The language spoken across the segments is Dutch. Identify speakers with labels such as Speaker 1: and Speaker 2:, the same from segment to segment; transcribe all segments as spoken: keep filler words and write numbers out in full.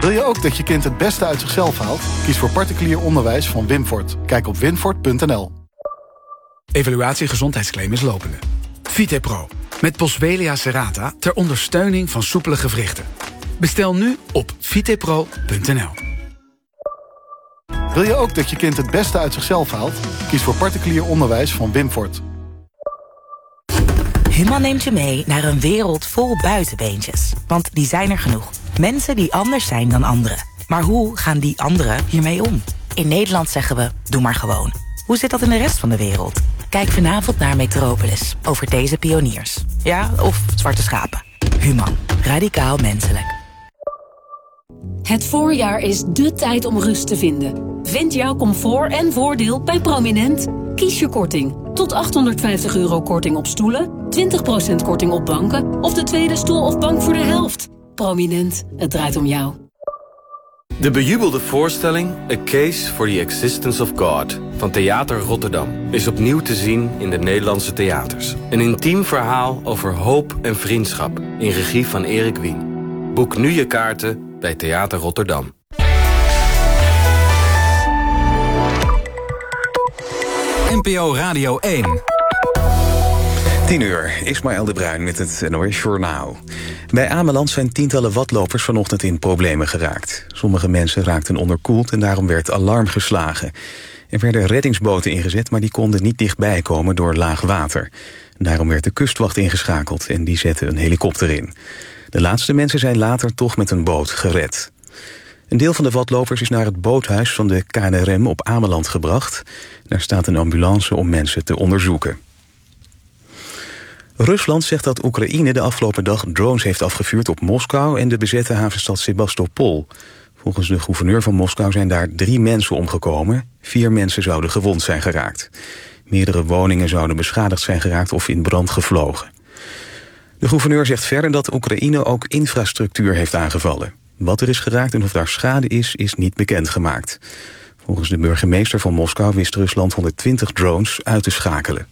Speaker 1: Wil je ook dat je kind het beste uit zichzelf haalt? Kies voor particulier onderwijs van Winfort. Kijk op winfort punt n l.
Speaker 2: Evaluatie gezondheidsclaim is lopende. VitePro. Met Boswellia serrata ter ondersteuning van soepele gewrichten. Bestel nu op vitepro punt n l.
Speaker 1: Wil je ook dat je kind het beste uit zichzelf haalt? Kies voor particulier onderwijs van Winfort.
Speaker 3: Human neemt je mee naar een wereld vol buitenbeentjes. Want die zijn er genoeg. Mensen die anders zijn dan anderen. Maar hoe gaan die anderen hiermee om? In Nederland zeggen we, doe maar gewoon. Hoe zit dat in de rest van de wereld? Kijk vanavond naar Metropolis, over deze pioniers. Ja, of zwarte schapen. Human. Radicaal menselijk.
Speaker 4: Het voorjaar is dé tijd om rust te vinden. Vind jouw comfort en voordeel bij Prominent. Kies je korting. Tot achthonderdvijftig euro korting op stoelen, twintig procent korting op banken of de tweede stoel of bank voor de helft. Prominent, het draait om jou.
Speaker 5: De bejubelde voorstelling A Case for the Existence of God van Theater Rotterdam is opnieuw te zien in de Nederlandse theaters. Een intiem verhaal over hoop en vriendschap in regie van Erik Wien. Boek nu je kaarten bij Theater Rotterdam.
Speaker 6: N P O Radio één.
Speaker 7: tien uur, Ismaël de Bruin met het N O S Journaal. Bij Ameland zijn tientallen watlopers vanochtend in problemen geraakt. Sommige mensen raakten onderkoeld en daarom werd alarm geslagen. Er werden reddingsboten ingezet, maar die konden niet dichtbij komen door laag water. Daarom werd de kustwacht ingeschakeld en die zette een helikopter in. De laatste mensen zijn later toch met een boot gered. Een deel van de watlopers is naar het boothuis van de K N R M op Ameland gebracht. Daar staat een ambulance om mensen te onderzoeken. Rusland zegt dat Oekraïne de afgelopen dag drones heeft afgevuurd op Moskou en de bezette havenstad Sebastopol. Volgens de gouverneur van Moskou zijn daar drie mensen omgekomen. Vier mensen zouden gewond zijn geraakt. Meerdere woningen zouden beschadigd zijn geraakt of in brand gevlogen. De gouverneur zegt verder dat Oekraïne ook infrastructuur heeft aangevallen. Wat er is geraakt en of daar schade is, is niet bekendgemaakt. Volgens de burgemeester van Moskou wist Rusland honderdtwintig drones uit te schakelen.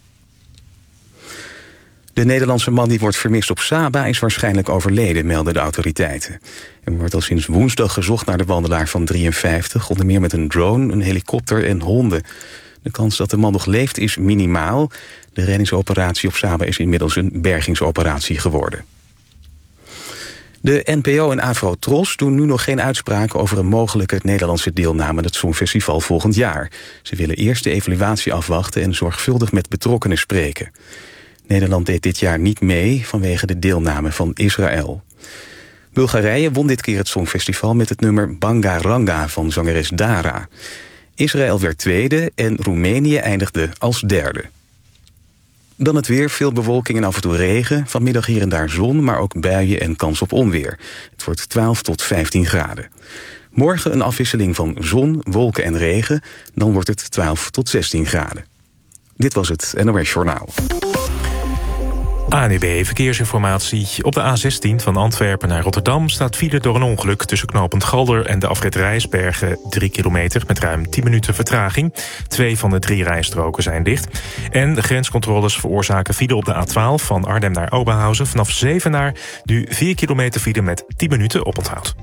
Speaker 7: De Nederlandse man die wordt vermist op Saba is waarschijnlijk overleden, melden de autoriteiten. Er wordt al sinds woensdag gezocht naar de wandelaar van drieënvijftig, onder meer met een drone, een helikopter en honden. De kans dat de man nog leeft is minimaal. De reddingsoperatie op Saba is inmiddels een bergingsoperatie geworden. De N P O en Afro-Tros doen nu nog geen uitspraken over een mogelijke Nederlandse deelname aan het Songfestival volgend jaar. Ze willen eerst de evaluatie afwachten en zorgvuldig met betrokkenen spreken. Nederland deed dit jaar niet mee vanwege de deelname van Israël. Bulgarije won dit keer het Songfestival met het nummer Bangaranga van zangeres Dara. Israël werd tweede en Roemenië eindigde als derde. Dan het weer, veel bewolking en af en toe regen. Vanmiddag hier en daar zon, maar ook buien en kans op onweer. Het wordt twaalf tot vijftien graden. Morgen een afwisseling van zon, wolken en regen. Dan wordt het twaalf tot zestien graden. Dit was het N O S Journaal.
Speaker 8: A N U B Verkeersinformatie. Op de A zestien van Antwerpen naar Rotterdam staat file door een ongeluk tussen knooppunt Galder en de afrit Rijsbergen. Drie kilometer met ruim tien minuten vertraging. Twee van de drie rijstroken zijn dicht. En de grenscontroles veroorzaken file op de A twaalf van Arnhem naar Oberhausen. Vanaf Zevenaar nu vier kilometer file met tien minuten oponthoud.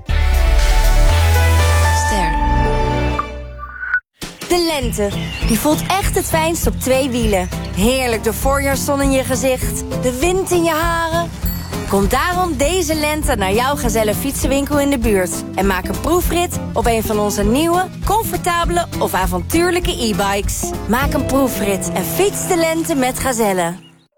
Speaker 9: De lente, die voelt echt het fijnst op twee wielen. Heerlijk de voorjaarszon in je gezicht, de wind in je haren. Kom daarom deze lente naar jouw Gazelle fietsenwinkel in de buurt. En maak een proefrit op een van onze nieuwe, comfortabele of avontuurlijke e-bikes. Maak een proefrit en fiets de lente met Gazelle.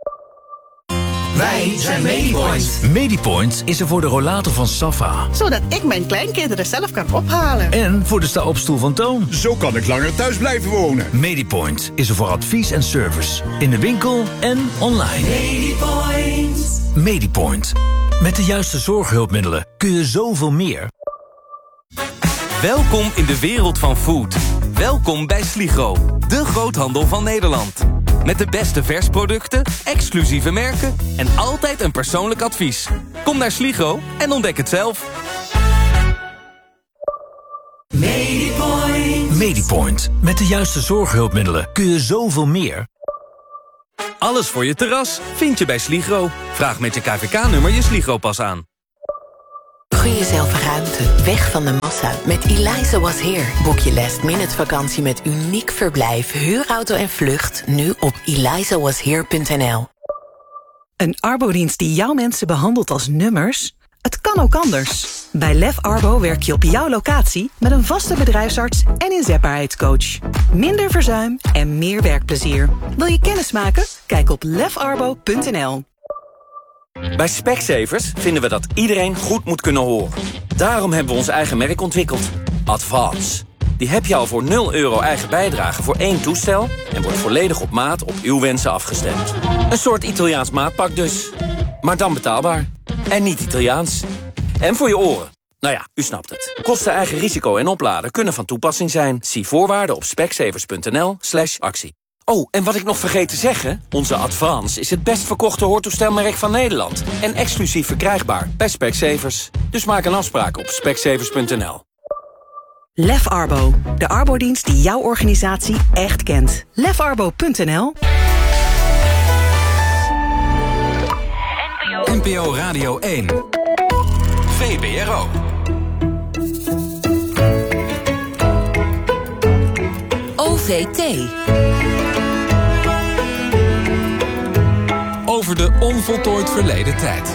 Speaker 10: Wij zijn Medipoint. Medipoint is er voor de rollator van Safa.
Speaker 11: Zodat ik mijn kleinkinderen zelf kan ophalen.
Speaker 10: En voor de sta-opstoel van Toon.
Speaker 12: Zo kan ik langer thuis blijven wonen.
Speaker 10: Medipoint is er voor advies en service. In de winkel en online.
Speaker 13: Medipoint.
Speaker 10: Medipoint. Met de juiste zorghulpmiddelen kun je zoveel meer.
Speaker 14: Welkom in de wereld van food. Welkom bij Sligro, de groothandel van Nederland. Met de beste versproducten, exclusieve merken en altijd een persoonlijk advies. Kom naar Sligro en ontdek het zelf.
Speaker 13: Medipoint.
Speaker 10: Medipoint. Met de juiste zorghulpmiddelen kun je zoveel meer.
Speaker 14: Alles voor je terras vind je bij Sligro. Vraag met je K V K-nummer je Sligro-pas aan.
Speaker 15: Gun jezelf ruimte, weg van de massa. Met Eliza Was Here boek je last minute vakantie met uniek verblijf, huurauto en vlucht nu op eliza was here punt n l.
Speaker 16: Een arbodienst die jouw mensen behandelt als nummers? Het kan ook anders. Bij Lef Arbo werk je op jouw locatie met een vaste bedrijfsarts en inzetbaarheidscoach. Minder verzuim en meer werkplezier. Wil je kennis maken? Kijk op lef arbo punt n l.
Speaker 17: Bij Specsavers vinden we dat iedereen goed moet kunnen horen. Daarom hebben we ons eigen merk ontwikkeld. Advance. Die heb je al voor nul euro eigen bijdrage voor één toestel en wordt volledig op maat op uw wensen afgestemd. Een soort Italiaans maatpak dus. Maar dan betaalbaar. En niet Italiaans. En voor je oren. Nou ja, u snapt het. Kosten, eigen risico en opladen kunnen van toepassing zijn. Zie voorwaarden op specsavers punt n l slash actie. Oh, en wat ik nog vergeet te zeggen. Onze Advance is het best verkochte hoortoestelmerk van Nederland. En exclusief verkrijgbaar bij Specsavers. Dus maak een afspraak op specsavers punt n l.
Speaker 16: Lef Arbo, de arbodienst die jouw organisatie echt kent. lef arbo punt n l.
Speaker 6: N P O Radio één. V B R O.
Speaker 15: O V T.
Speaker 6: Over de onvoltooid verleden tijd.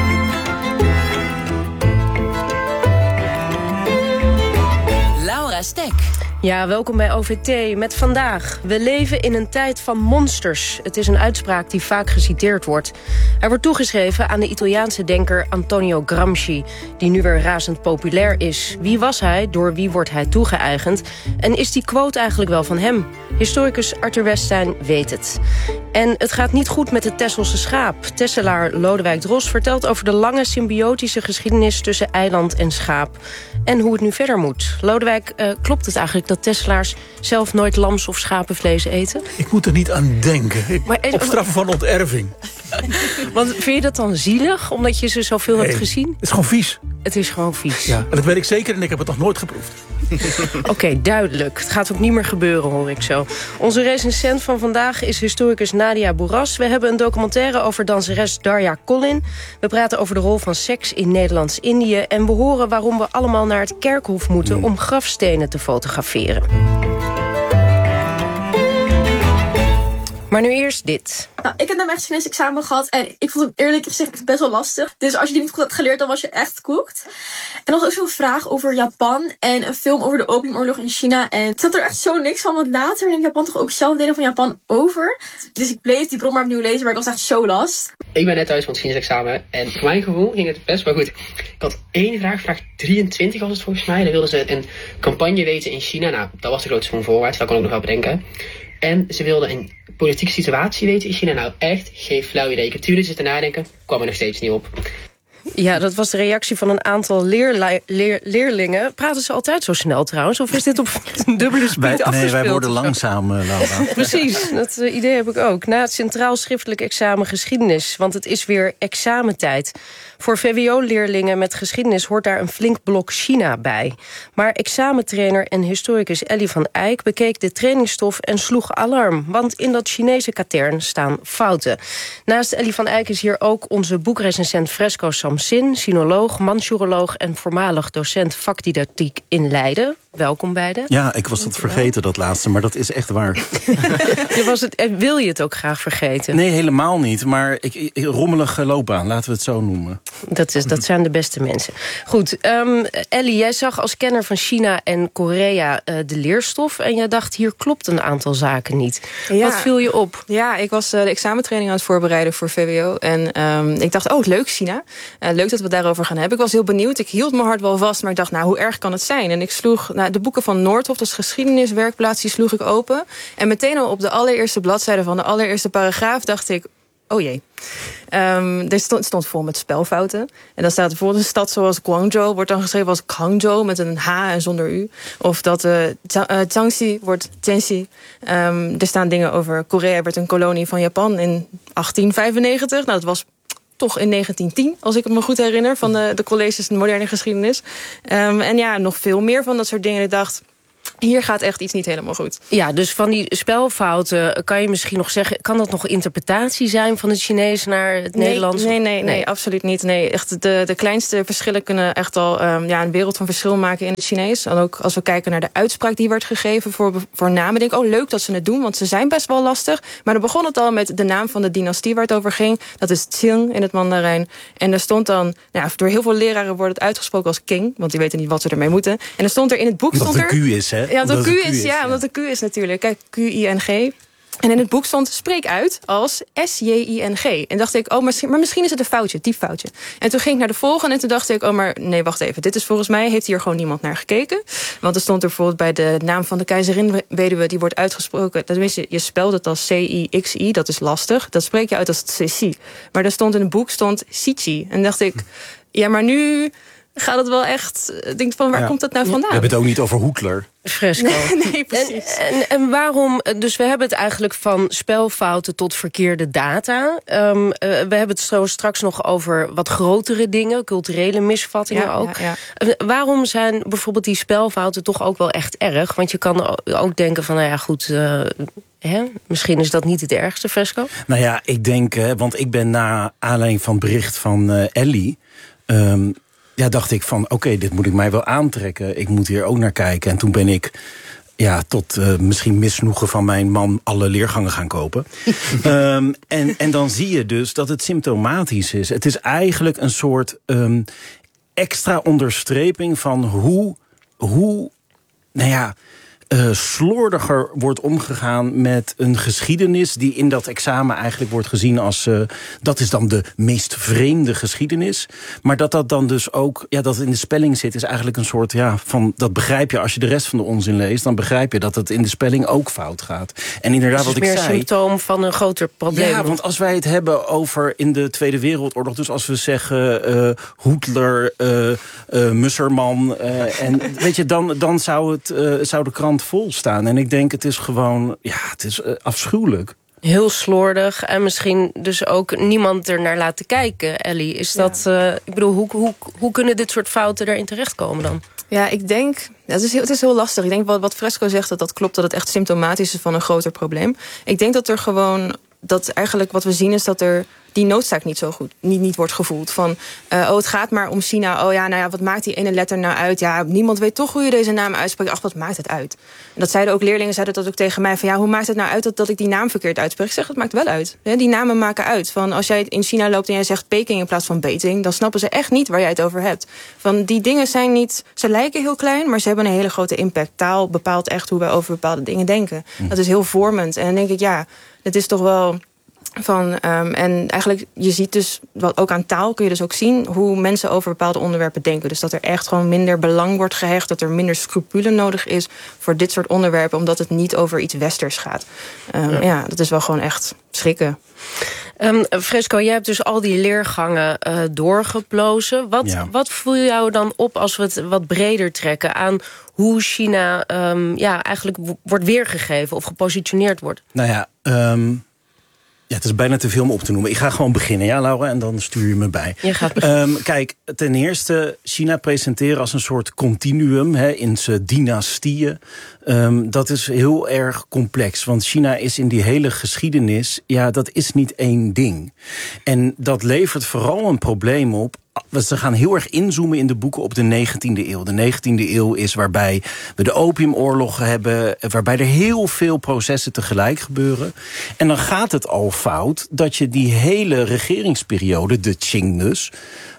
Speaker 15: Laura Stek.
Speaker 18: Ja, welkom bij O V T met vandaag. We leven in een tijd van monsters. Het is een uitspraak die vaak geciteerd wordt. Hij wordt toegeschreven aan de Italiaanse denker Antonio Gramsci, die nu weer razend populair is. Wie was hij? Door wie wordt hij toegeëigend? En is die quote eigenlijk wel van hem? Historicus Arthur Westijn weet het. En het gaat niet goed met het Tesselse schaap. Tesselaar Lodewijk Drost vertelt over de lange symbiotische geschiedenis tussen eiland en schaap. En hoe het nu verder moet. Lodewijk, uh, klopt het eigenlijk dat Tesselaars zelf nooit lams- of schapenvlees eten?
Speaker 19: Ik moet er niet aan denken. Ik, maar, op straf van onterving.
Speaker 18: Want vind je dat dan zielig, omdat je ze zoveel nee, hebt gezien?
Speaker 19: Het is gewoon vies.
Speaker 18: Het is gewoon vies.
Speaker 19: Ja, en dat weet ik zeker en ik heb het nog nooit geproefd.
Speaker 18: Oké, okay, duidelijk. Het gaat ook niet meer gebeuren, hoor ik zo. Onze recensent van vandaag is historicus Nadia Bourras. We hebben een documentaire over danseres Darja Collin. We praten over de rol van seks in Nederlands-Indië. En we horen waarom we allemaal naar het kerkhof moeten mm. om grafstenen te fotograferen. Maar nu eerst dit.
Speaker 20: Nou, ik heb net mijn geschiedenisexamen gehad en ik vond het eerlijk gezegd best wel lastig. Dus als je die niet goed had geleerd, dan was je echt koekt. En nog ook zo'n vraag over Japan en een film over de opiumoorlog in China. En het zat er echt zo niks van, want later neemt Japan toch ook zelf delen van Japan over. Dus ik bleef die bron maar opnieuw lezen, maar ik was echt zo last.
Speaker 21: Ik ben net thuis van het geschiedenisexamen en voor mijn gevoel ging het best wel goed. Ik had één vraag, vraag drieëntwintig was het volgens mij. Dan wilden ze een campagne weten in China. Nou, dat was de grootste van voorwaarts, dat kon ik nog wel bedenken. En ze wilden een politieke situatie weten in China. Nou, echt geen flauw idee. Ik heb tuurlijk zitten nadenken, kwam er nog steeds niet op.
Speaker 18: Ja, dat was de reactie van een aantal leerli- leer- leerlingen. Praten ze altijd zo snel trouwens? Of is dit op een dubbele speed afgespeeld?
Speaker 22: Nee, wij worden langzaam, uh, Laura.
Speaker 18: Precies, dat uh, idee heb ik ook. Na het Centraal Schriftelijk Examen Geschiedenis. Want het is weer examentijd. Voor V W O-leerlingen met geschiedenis hoort daar een flink blok China bij. Maar examentrainer en historicus Ellie van Eyck bekeek de trainingsstof en sloeg alarm. Want in dat Chinese katern staan fouten. Naast Ellie van Eyck is hier ook onze boekrecensent Fresco Samsin, sinoloog, Manchuroloog en voormalig docent vakdidactiek in Leiden. Welkom beiden.
Speaker 22: Ja, ik was dat vergeten, dat laatste, maar dat is echt waar.
Speaker 18: je was het, wil je het ook graag vergeten?
Speaker 22: Nee, helemaal niet, maar ik, ik, rommelige loopbaan, laten we het zo noemen.
Speaker 18: Dat, is, dat zijn de beste mensen. Goed, um, Ellie, jij zag als kenner van China en Korea uh, de leerstof en jij dacht, hier klopt een aantal zaken niet. Ja. Wat viel je op?
Speaker 23: Ja, ik was uh, de examentraining aan het voorbereiden voor V W O en um, ik dacht, oh, leuk China. Uh, leuk dat we het daarover gaan hebben. Ik was heel benieuwd, ik hield mijn hart wel vast, maar ik dacht, nou, hoe erg kan het zijn? En ik sloeg nou, de boeken van Noordhof, dat is geschiedeniswerkplaats, die sloeg ik open. En meteen al op de allereerste bladzijde van de allereerste paragraaf dacht ik, oh jee. Um, er stond, stond vol met spelfouten. En dan staat bijvoorbeeld een stad zoals Guangzhou wordt dan geschreven als Guangzhou met een H en zonder U. Of dat uh, Jiangxi wordt Jiangxi. Um, er staan dingen over Korea werd een kolonie van Japan in achttien vijfennegentig. Nou, dat was toch in negentien tien, als ik het me goed herinner, van de, de colleges de moderne geschiedenis. Um, en ja, nog veel meer van dat soort dingen. Ik dacht, hier gaat echt iets niet helemaal goed.
Speaker 18: Ja, dus van die spelfouten kan je misschien nog zeggen... kan dat nog interpretatie zijn van het Chinees naar het
Speaker 23: nee,
Speaker 18: Nederlands?
Speaker 23: Nee, nee, nee, nee, absoluut niet. Nee, echt de, de kleinste verschillen kunnen echt al um, ja, een wereld van verschil maken in het Chinees. En ook als we kijken naar de uitspraak die werd gegeven voor, voor namen... denk ik, oh leuk dat ze het doen, want ze zijn best wel lastig. Maar dan begon het al met de naam van de dynastie waar het over ging. Dat is Qing in het Mandarijn. En er stond dan, nou, door heel veel leraren wordt het uitgesproken als King... want die weten niet wat ze ermee moeten. En er stond er in het boek...
Speaker 22: Omdat
Speaker 18: stond
Speaker 22: er Q is, hè?
Speaker 23: Ja, omdat de Q is, ja, omdat de Q is natuurlijk. Kijk, Q I N G. En in het boek stond, spreek uit als S J I N G. En dacht ik, oh, misschien, maar misschien is het een foutje, typfoutje. En toen ging ik naar de volgende en toen dacht ik, oh, maar nee, wacht even. Dit is volgens mij, heeft hier gewoon niemand naar gekeken. Want er stond er bijvoorbeeld bij de naam van de keizerin-weduwe... die wordt uitgesproken, tenminste, je spelt het als C I X I, dat is lastig. Dat spreek je uit als Cixi. Maar er stond in het boek, stond Cici. En dacht ik, ja, maar nu... gaat het wel echt... denk van, waar ja. komt dat nou vandaan?
Speaker 22: We hebben het ook niet over Hoetler.
Speaker 18: Fresco.
Speaker 23: Nee, nee, precies.
Speaker 18: En, en, en waarom... Dus we hebben het eigenlijk van spelfouten tot verkeerde data. Um, uh, we hebben het zo straks nog over wat grotere dingen. Culturele misvattingen ja, ook. Ja, ja. Uh, waarom zijn bijvoorbeeld die spelfouten toch ook wel echt erg? Want je kan ook denken van, nou ja, goed... Uh, Hè? Misschien is dat niet het ergste, Fresco?
Speaker 22: Nou ja, ik denk... Want ik ben na aanleiding van het bericht van uh, Ellie... Um, Ja, dacht ik van, oké, okay, dit moet ik mij wel aantrekken. Ik moet hier ook naar kijken. En toen ben ik, ja, tot uh, misschien misnoegen van mijn man... alle leergangen gaan kopen. um, en, en dan zie je dus dat het symptomatisch is. Het is eigenlijk een soort um, extra onderstreping van hoe, hoe nou ja... Uh, slordiger wordt omgegaan met een geschiedenis... die in dat examen eigenlijk wordt gezien als... Uh, dat is dan de meest vreemde geschiedenis. Maar dat dat dan dus ook... ja, dat het in de spelling zit, is eigenlijk een soort... ja, van dat begrijp je als je de rest van de onzin leest... dan begrijp je dat het in de spelling ook fout gaat. En inderdaad, wat ik zei...
Speaker 18: Het is meer een symptoom van een groter probleem.
Speaker 22: Ja, want als wij het hebben over in de Tweede Wereldoorlog... dus als we zeggen uh, Hoetler, uh, uh, Musserman... Uh, en weet je, dan, dan zou, het, uh, zou de krant vol staan. En ik denk, het is gewoon, ja, het is uh, afschuwelijk.
Speaker 18: Heel slordig en misschien dus ook niemand er naar laten kijken, Ellie. Is ja. dat, uh, ik bedoel, hoe, hoe, hoe kunnen dit soort fouten erin terechtkomen dan?
Speaker 23: Ja, ik denk, ja, het, is heel, het is heel lastig. Ik denk wat, wat Fresco zegt, dat dat klopt, dat het echt symptomatisch is van een groter probleem. Ik denk dat er gewoon, dat eigenlijk wat we zien is dat er die noodzaak niet zo goed, niet, niet wordt gevoeld. Van, uh, oh, het gaat maar om China. Oh ja, nou ja, wat maakt die ene letter nou uit? Ja, niemand weet toch hoe je deze naam uitspreekt. Ach, wat maakt het uit? En dat zeiden ook leerlingen, zeiden dat ook tegen mij. Van ja, hoe maakt het nou uit dat, dat ik die naam verkeerd uitspreek? Ik zeg, het maakt wel uit. He, die namen maken uit. Van, als jij in China loopt en jij zegt Peking in plaats van Beijing, dan snappen ze echt niet waar jij het over hebt. Van, die dingen zijn niet, ze lijken heel klein, maar ze hebben een hele grote impact. Taal bepaalt echt hoe wij over bepaalde dingen denken. Mm. Dat is heel vormend. En dan denk ik, ja, het is toch wel... Van, um, en eigenlijk, je ziet dus, wat ook aan taal kun je dus ook zien hoe mensen over bepaalde onderwerpen denken. Dus dat er echt gewoon minder belang wordt gehecht, dat er minder scrupule nodig is voor dit soort onderwerpen, omdat het niet over iets westers gaat. Um, ja. ja, dat is wel gewoon echt schrikken.
Speaker 18: Um, Fresco, jij hebt dus al die leergangen uh, doorgeplozen. Wat, ja. wat voel je jou dan op als we het wat breder trekken aan hoe China um, ja, eigenlijk w- wordt weergegeven of gepositioneerd wordt?
Speaker 22: Nou ja, um... Ja, het is bijna te veel om op te noemen. Ik ga gewoon beginnen, ja, Laura, en dan stuur je me bij.
Speaker 18: Je gaat beginnen.
Speaker 22: Um, kijk, ten eerste, China presenteren als een soort continuum hè, in zijn dynastieën. Um, dat is heel erg complex, want China is in die hele geschiedenis, ja, dat is niet één ding. En dat levert vooral een probleem op. Ze gaan heel erg inzoomen in de boeken op de negentiende eeuw. De negentiende eeuw is waarbij we de opiumoorlogen hebben, waarbij er heel veel processen tegelijk gebeuren. En dan gaat het al fout dat je die hele regeringsperiode, de Qing dus,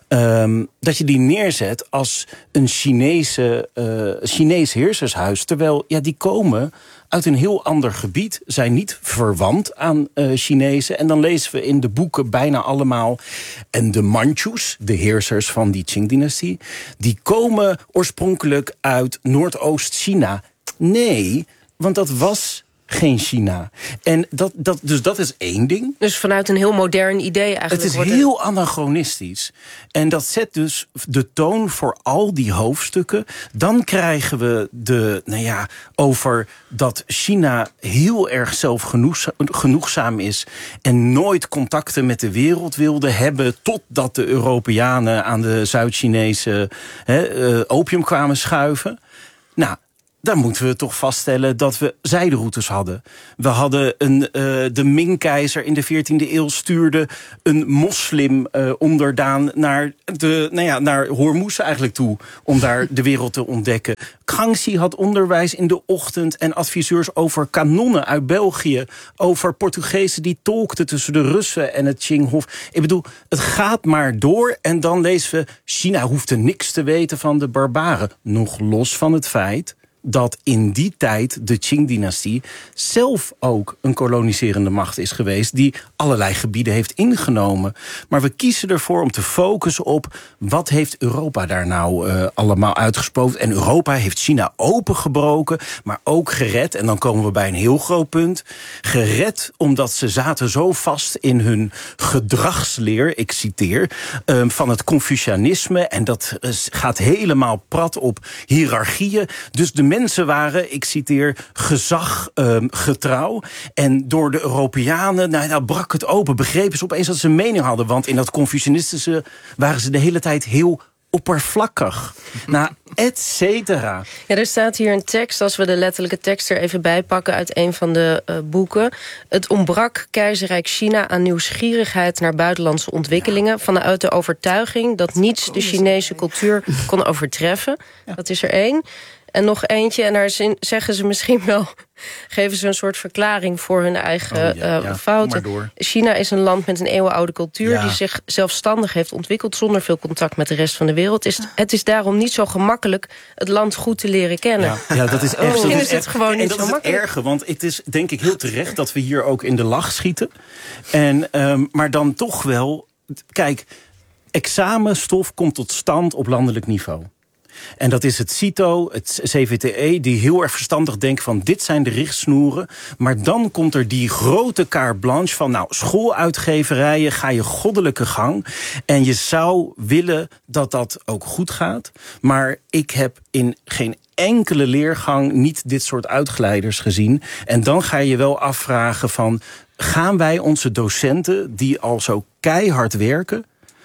Speaker 22: Um, dat je die neerzet als een Chinese, uh, Chinees heersershuis. Terwijl, ja, die komen uit een heel ander gebied, zijn niet verwant aan uh, Chinezen. En dan lezen we in de boeken bijna allemaal. En de Manchus, de heersers van die Qing-dynastie, die komen oorspronkelijk uit Noordoost-China. Nee, want dat was geen China. En dat, dat, dus dat is één ding.
Speaker 18: Dus vanuit een heel modern idee eigenlijk.
Speaker 22: Het is heel anachronistisch. En dat zet dus de toon voor al die hoofdstukken. Dan krijgen we de, nou ja, over dat China heel erg zelfgenoegzaam is en nooit contacten met de wereld wilde hebben, totdat de Europeanen aan de Zuid-Chinese he, uh, opium kwamen schuiven. Nou, dan moeten we toch vaststellen dat we zijderoutes hadden. We hadden een, uh, de Ming-keizer in de veertiende eeuw stuurde een moslim uh, onderdaan naar, de, nou ja, naar Hormuz eigenlijk toe, om daar de wereld te ontdekken. Kangxi had onderwijs in de ochtend en adviseurs over kanonnen uit België, over Portugezen die tolkten tussen de Russen en het Qinghof. Ik bedoel, het gaat maar door en dan lezen we, China hoefde niks te weten van de barbaren. Nog los van het feit dat in die tijd de Qing-dynastie zelf ook een koloniserende macht is geweest die allerlei gebieden heeft ingenomen. Maar we kiezen ervoor om te focussen op wat heeft Europa daar nou uh, allemaal uitgesproken. En Europa heeft China opengebroken, maar ook gered. En dan komen we bij een heel groot punt. Gered omdat ze zaten zo vast in hun gedragsleer, ik citeer, um, van het Confucianisme. En dat uh, gaat helemaal prat op hiërarchieën. Dus de mensen waren, ik citeer, gezaggetrouw. Um, en door de Europeanen, nou, nou brak het open. Begrepen ze opeens dat ze een mening hadden. Want in dat Confucianistische waren ze de hele tijd heel oppervlakkig. Nou, et cetera.
Speaker 18: Ja, er staat hier een tekst, als we de letterlijke tekst er even bij pakken uit een van de uh, boeken. Het ontbrak keizerrijk China aan nieuwsgierigheid naar buitenlandse ontwikkelingen, ja, vanuit de overtuiging dat niets de Chinese cultuur kon overtreffen. Ja. Dat is er één. En nog eentje, en daar zeggen ze misschien wel, geven ze een soort verklaring voor hun eigen oh, ja, uh, ja, fouten. China is een land met een eeuwenoude cultuur, ja, die zich zelfstandig heeft ontwikkeld zonder veel contact met de rest van de wereld. Het is, het is daarom niet zo gemakkelijk het land goed te leren kennen.
Speaker 22: Ja, ja dat is echt.
Speaker 18: Misschien
Speaker 22: dat
Speaker 18: is het gewoon niet
Speaker 22: en dat
Speaker 18: zo
Speaker 22: is
Speaker 18: makkelijk.
Speaker 22: Het erge, want het is denk ik heel terecht dat we hier ook in de lach schieten. En, um, maar dan toch wel, kijk, examenstof komt tot stand op landelijk niveau. En dat is het CITO, het C V T E, die heel erg verstandig denken van dit zijn de richtsnoeren. Maar dan komt er die grote carte blanche van nou, schooluitgeverijen, ga je goddelijke gang. En je zou willen dat dat ook goed gaat. Maar ik heb in geen enkele leergang niet dit soort uitglijders gezien. En dan ga je wel afvragen van, gaan wij onze docenten die al zo keihard werken,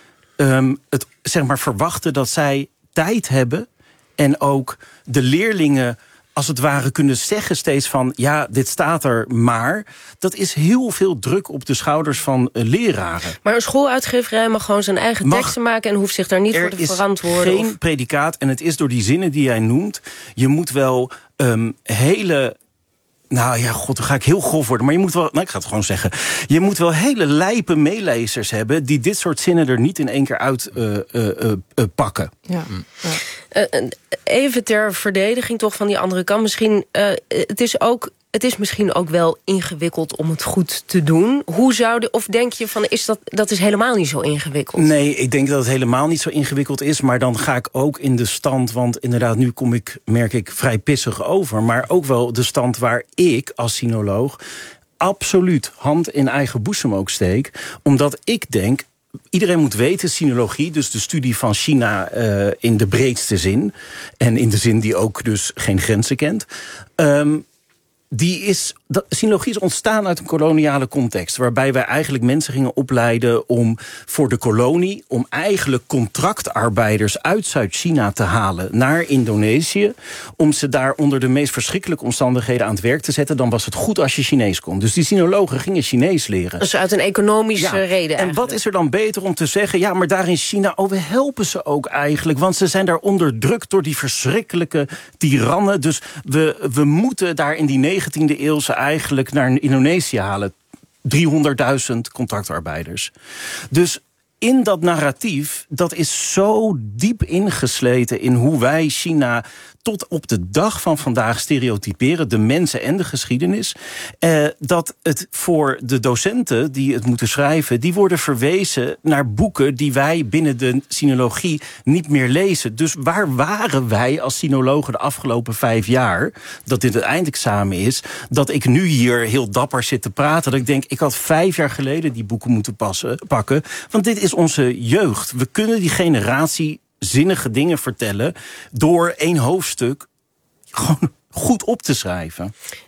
Speaker 22: um, het zeg maar verwachten dat zij tijd hebben en ook de leerlingen als het ware kunnen zeggen steeds van ja, dit staat er maar. Dat is heel veel druk op de schouders van uh, leraren.
Speaker 18: Maar een schooluitgeverij mag gewoon zijn eigen mag, teksten maken en hoeft zich daar niet voor te verantwoorden.
Speaker 22: Er is geen of... predicaat en het is door die zinnen die jij noemt. Je moet wel um, hele... Nou ja, god, dan ga ik heel grof worden. Maar je moet wel, nou, ik ga het gewoon zeggen. Je moet wel hele lijpe meelezers hebben die dit soort zinnen er niet in één keer uit uh, uh, uh, uh, pakken.
Speaker 18: Ja. Ja. Uh, even ter verdediging toch van die andere kant. Misschien, uh, het is ook... Het is misschien ook wel ingewikkeld om het goed te doen. Hoe zou de, of denk je van, is dat, dat is helemaal niet zo ingewikkeld?
Speaker 22: Nee, ik denk dat het helemaal niet zo ingewikkeld is. Maar dan ga ik ook in de stand, want inderdaad, nu kom ik, merk ik, vrij pissig over. Maar ook wel de stand waar ik als sinoloog absoluut hand in eigen boezem ook steek. Omdat ik denk, iedereen moet weten, sinologie, dus de studie van China uh, in de breedste zin. En in de zin die ook dus geen grenzen kent. Um, Die is, dat, sinologie is ontstaan uit een koloniale context, waarbij wij eigenlijk mensen gingen opleiden om voor de kolonie, om eigenlijk contractarbeiders uit Zuid-China te halen naar Indonesië, om ze daar onder de meest verschrikkelijke omstandigheden aan het werk te zetten. Dan was het goed als je Chinees kon. Dus die sinologen gingen Chinees leren.
Speaker 18: Dus uit een economische
Speaker 22: ja,
Speaker 18: reden eigenlijk.
Speaker 22: En wat is er dan beter om te zeggen, ja, maar daar in China, oh, we helpen ze ook eigenlijk, want ze zijn daar onderdrukt door die verschrikkelijke tirannen. Dus we, we moeten daar in die negentiende eeuw ze eigenlijk naar Indonesië halen. driehonderdduizend contractarbeiders. Dus in dat narratief, dat is zo diep ingesleten in hoe wij China tot op de dag van vandaag stereotyperen, de mensen en de geschiedenis, eh, dat het voor de docenten die het moeten schrijven, die worden verwezen naar boeken die wij binnen de sinologie niet meer lezen. Dus waar waren wij als sinologen de afgelopen vijf jaar, dat dit het eindexamen is, dat ik nu hier heel dapper zit te praten, dat ik denk, ik had vijf jaar geleden die boeken moeten passen, pakken, want dit is onze jeugd. We kunnen die generatie zinnige dingen vertellen door één hoofdstuk gewoon goed op te schrijven.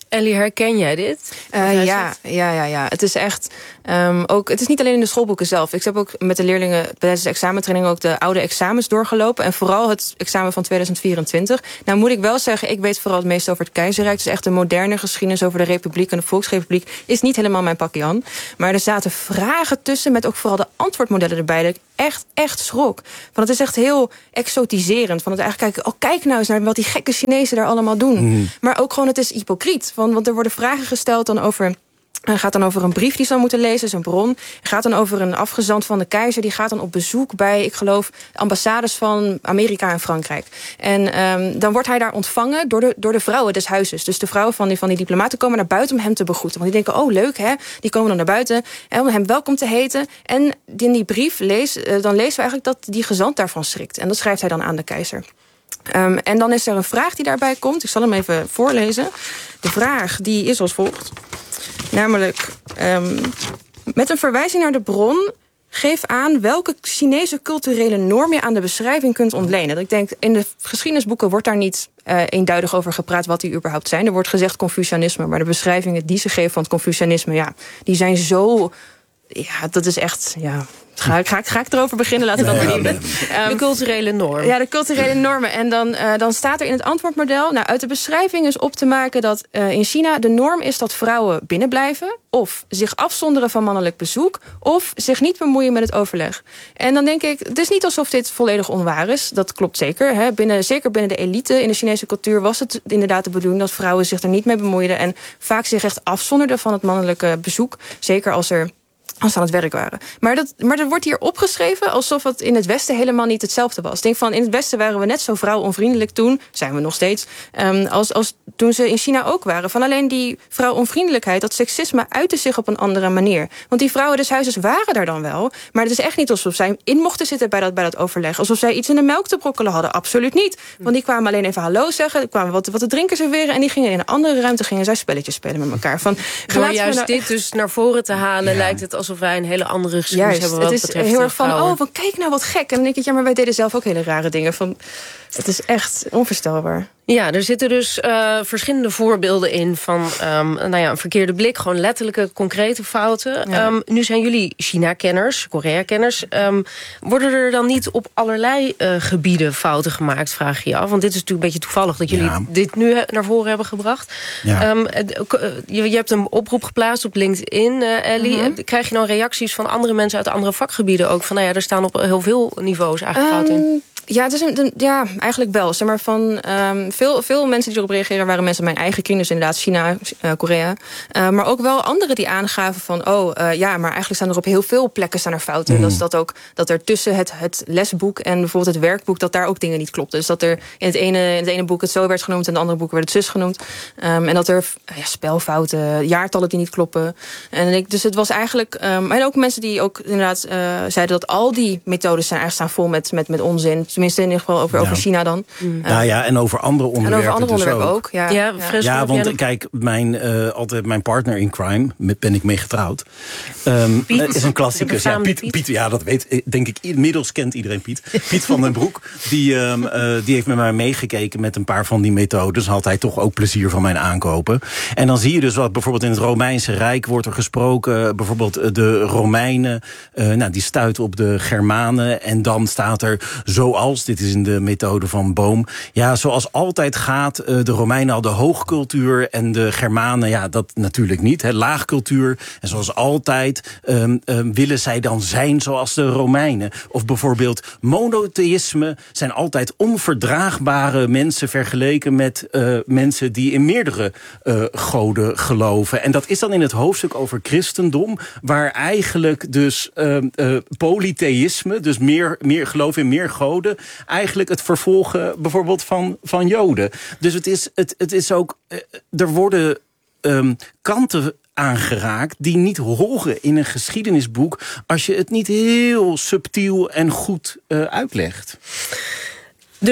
Speaker 18: Ellie, herken jij dit?
Speaker 23: Uh, ja, ja, ja, ja. Het is echt... Um, ook, het is niet alleen in de schoolboeken zelf. Ik heb ook met de leerlingen tijdens de examentraining ook de oude examens doorgelopen. En vooral het examen van tweeduizend vierentwintig. Nou moet ik wel zeggen, ik weet vooral het meest over het keizerrijk. Dus echt de moderne geschiedenis over de republiek en de volksrepubliek is niet helemaal mijn pakje aan. Maar er zaten vragen tussen met ook vooral de antwoordmodellen erbij. Dat ik echt, echt schrok. Want het is echt heel exotiserend. Van het eigenlijk kijken, oh kijk nou eens naar wat die gekke Chinezen daar allemaal doen. Mm. Maar ook gewoon, het is hypocriet. Want, want er worden vragen gesteld dan over... Het gaat dan over een brief die ze moeten lezen, is een bron. Het gaat dan over een afgezant van de keizer. Die gaat dan op bezoek bij, ik geloof, ambassades van Amerika en Frankrijk. En um, dan wordt hij daar ontvangen door de, door de vrouwen des huizes. Dus de vrouwen van die, van die diplomaten komen naar buiten om hem te begroeten. Want die denken, oh leuk hè, die komen dan naar buiten en om hem welkom te heten. En in die brief lees, uh, dan lezen we eigenlijk dat die gezant daarvan schrikt. En dat schrijft hij dan aan de keizer. Um, en dan is er een vraag die daarbij komt. Ik zal hem even voorlezen. De vraag die is als volgt. Namelijk, um, met een verwijzing naar de bron... geef aan welke Chinese culturele norm je aan de beschrijving kunt ontlenen. Dat ik denk, in de geschiedenisboeken wordt daar niet uh, eenduidig over gepraat wat die überhaupt zijn. Er wordt gezegd Confucianisme, maar de beschrijvingen die ze geven van het Confucianisme... ja, die zijn zo... Ja, dat is echt... Ja. Ga ik, ga, ik, ga ik erover beginnen? Laten we dat maar doen.
Speaker 18: De culturele norm.
Speaker 23: Ja, de culturele normen. En dan, uh, dan staat er in het antwoordmodel... Nou, uit de beschrijving is op te maken dat uh, in China de norm is dat vrouwen binnenblijven... of zich afzonderen van mannelijk bezoek... of zich niet bemoeien met het overleg. En dan denk ik, het is niet alsof dit volledig onwaar is. Dat klopt zeker. Hè. Binnen, zeker binnen de elite in de Chinese cultuur was het inderdaad de bedoeling... dat vrouwen zich er niet mee bemoeiden... en vaak zich echt afzonderden van het mannelijke bezoek. Zeker als er... als ze aan het werk waren. Maar dat, maar dat wordt hier opgeschreven alsof het in het Westen helemaal niet hetzelfde was. Ik denk van, in het Westen waren we net zo vrouwonvriendelijk toen, zijn we nog steeds, um, als, als toen ze in China ook waren. Van alleen die vrouwonvriendelijkheid, dat seksisme uitte zich op een andere manier. Want die vrouwen des huizes waren daar dan wel, maar het is echt niet alsof zij in mochten zitten bij dat, bij dat overleg. Alsof zij iets in de melk te brokkelen hadden. Absoluut niet. Want die kwamen alleen even hallo zeggen, die kwamen wat, wat te drinken serveren en die gingen in een andere ruimte, gingen zij spelletjes spelen met elkaar. Van,
Speaker 18: Door juist nou, dit dus naar voren te halen, ja. lijkt het alsof wij een hele andere geschiedenis hebben wat
Speaker 23: het is
Speaker 18: betreft
Speaker 23: heel erg van,
Speaker 18: vrouwen.
Speaker 23: oh, van, kijk nou wat gek. En dan denk ik, ja, maar wij deden zelf ook hele rare dingen. Van, het is echt onvoorstelbaar.
Speaker 18: Ja, er zitten dus uh, verschillende voorbeelden in van um, nou ja, een verkeerde blik, gewoon letterlijke, concrete fouten. Ja. Um, nu zijn jullie China-kenners, Korea-kenners. Um, worden er dan niet op allerlei uh, gebieden fouten gemaakt, vraag je je af? Want dit is natuurlijk een beetje toevallig dat jullie ja. dit nu naar voren hebben gebracht. Ja. Um, je, je hebt een oproep geplaatst op LinkedIn, uh, Ellie. Mm-hmm. Krijg je dan reacties van andere mensen uit andere vakgebieden ook? Van, nou ja, er staan op heel veel niveaus eigenlijk um, fouten in.
Speaker 23: Ja, het is een, ja, eigenlijk wel. Zeg maar van, um, veel, veel mensen die erop reageren waren mensen mijn eigen kring. Dus inderdaad China, uh, Korea. Uh, maar ook wel anderen die aangaven van... oh, uh, ja, maar eigenlijk staan er op heel veel plekken staan er fouten. Mm. Dat is dat ook dat er tussen het, het lesboek en bijvoorbeeld het werkboek... dat daar ook dingen niet klopten. Dus dat er in het ene, in het ene boek het zo werd genoemd... en in het andere boek werd het zus genoemd. Um, en dat er ja, spelfouten, jaartallen die niet kloppen. En ik, dus het was eigenlijk... Um, en ook mensen die ook inderdaad uh, zeiden dat al die methodes zijn eigenlijk staan vol met, met, met onzin... Tenminste in ieder geval over, ja. over China dan.
Speaker 22: Mm. Ja, ja, en over andere onderwerpen.
Speaker 23: En over andere
Speaker 22: dus
Speaker 23: onderwerpen
Speaker 22: ook.
Speaker 23: ook. Ja,
Speaker 18: ja,
Speaker 23: ja.
Speaker 22: ja want kijk, mijn, uh, altijd mijn partner in crime, met ben ik mee getrouwd. Um,
Speaker 18: Piet?
Speaker 22: Is een klassicus. Ja, Piet, Piet. Piet, ja, dat weet denk ik. Inmiddels kent iedereen Piet. Piet van den Broek. Die, um, uh, die heeft met mij meegekeken met een paar van die methodes. Had hij toch ook plezier van mijn aankopen. En dan zie je dus wat bijvoorbeeld in het Romeinse Rijk wordt er gesproken. Bijvoorbeeld de Romeinen, uh, nou, die stuiten op de Germanen. En dan staat er zoals, dit is in de methode van Boom. Ja, zoals altijd gaat, uh, de Romeinen hadden hoogcultuur en de Germanen, ja, dat natuurlijk niet. Hè, laagcultuur. En zoals altijd um, um, willen zij dan zijn zoals de Romeinen. Of bijvoorbeeld monotheïsme zijn altijd onverdraagbare mensen vergeleken met uh, mensen die in meerdere uh, goden geloven. En dat is dan in het hoofdstuk over christendom, waar eigenlijk dus uh, uh, polytheïsme, dus meer, meer geloof in meer goden, eigenlijk het vervolgen bijvoorbeeld van, van Joden. Dus het is, het, het is ook, uh, er worden um, kanten aangeraakt die niet horen in een geschiedenisboek als je het niet heel subtiel en goed uh, uitlegt.
Speaker 18: Dus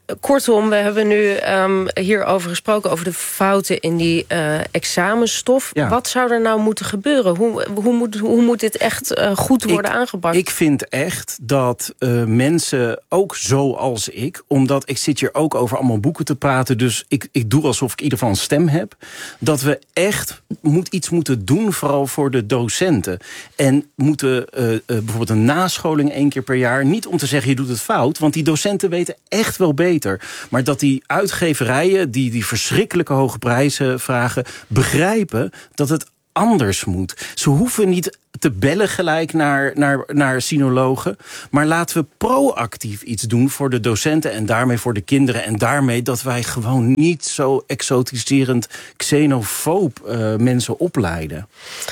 Speaker 18: kortom, we hebben nu um, hierover gesproken... over de fouten in die uh, examenstof. Ja. Wat zou er nou moeten gebeuren? Hoe, hoe, moet, hoe moet dit echt uh, goed worden ik, aangepakt?
Speaker 22: Ik vind echt dat uh, mensen, ook zoals ik... omdat ik zit hier ook over allemaal boeken te praten... dus ik, ik doe alsof ik in ieder geval een stem heb... dat we echt moet, iets moeten doen, vooral voor de docenten. En moeten uh, uh, bijvoorbeeld een nascholing één keer per jaar... niet om te zeggen, je doet het fout... want die docenten weten echt wel beter. Maar dat die uitgeverijen, die die verschrikkelijke hoge prijzen vragen... begrijpen dat het anders moet. Ze hoeven niet te bellen gelijk naar, naar, naar sinologen... maar laten we proactief iets doen voor de docenten... en daarmee voor de kinderen. En daarmee dat wij gewoon niet zo exotiserend... xenofoob uh, mensen opleiden.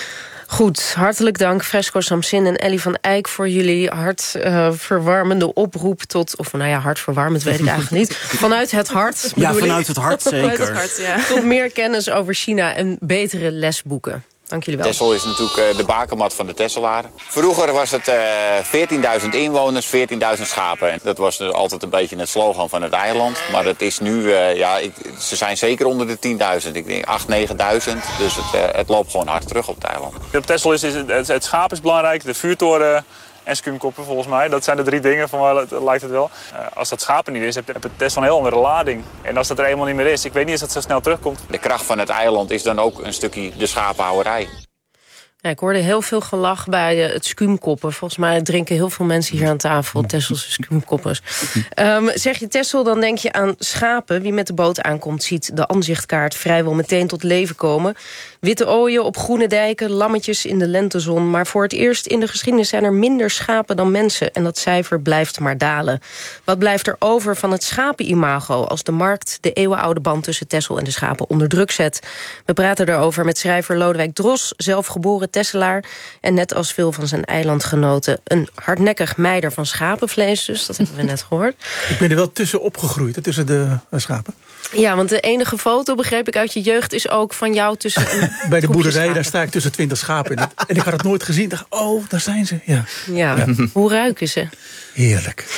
Speaker 18: Goed, hartelijk dank Fresco Samsin en Ellie van Eyck... voor jullie hartverwarmende uh, oproep tot... of nou ja, hartverwarmend weet ik eigenlijk niet. Vanuit het hart.
Speaker 22: Ja, vanuit het hart zeker.
Speaker 18: Vanuit het hart, ja. Tot meer kennis over China en betere lesboeken. Dank jullie wel.
Speaker 1: Texel is natuurlijk uh, de bakermat van de Tesselaar. Vroeger was het uh, veertienduizend inwoners, veertienduizend schapen. En dat was dus altijd een beetje het slogan van het eiland. Maar het is nu, uh, ja, ik, ze zijn zeker onder de tienduizend. Ik denk acht, negenduizend. Dus het, uh, het loopt gewoon hard terug op het eiland.
Speaker 2: Op Texel is, is het, het schaap is belangrijk, de vuurtoren en skuumkoppen volgens mij. Dat zijn de drie dingen, van waar het, lijkt het wel. Uh, als dat schapen niet is, heb je het Texel een heel andere lading. En als dat er eenmaal niet meer is, ik weet niet of dat zo snel terugkomt.
Speaker 1: De kracht van het eiland is dan ook een stukje de schapenhouderij.
Speaker 18: Ja, ik hoorde heel veel gelach bij uh, het skuumkoppen. Volgens mij drinken heel veel mensen hier aan tafel Tesselse skuumkoppers. Um, zeg je Texel, dan denk je aan schapen. Wie met de boot aankomt, ziet de aanzichtkaart vrijwel meteen tot leven komen. Witte ooien op groene dijken, lammetjes in de lentezon. Maar voor het eerst in de geschiedenis zijn er minder schapen dan mensen. En dat cijfer blijft maar dalen. Wat blijft er over van het schapenimago als de markt de eeuwenoude band tussen Texel en de schapen onder druk zet? We praten erover met schrijver Lodewijk Dros, zelf geboren Tesselaar. En net als veel van zijn eilandgenoten een hardnekkig meider van schapenvlees. Dus dat hebben we net gehoord.
Speaker 19: Ik ben er wel tussen opgegroeid, hè, tussen de uh, schapen.
Speaker 18: Ja, want de enige foto, begreep ik uit je jeugd, is ook van jou tussen een
Speaker 19: bij de boerderij, schapen. Daar sta ik tussen twintig schapen. En, en ik had het nooit gezien. Dacht, oh, daar zijn ze. Ja.
Speaker 18: Ja. Ja. Hoe ruiken ze?
Speaker 19: Heerlijk.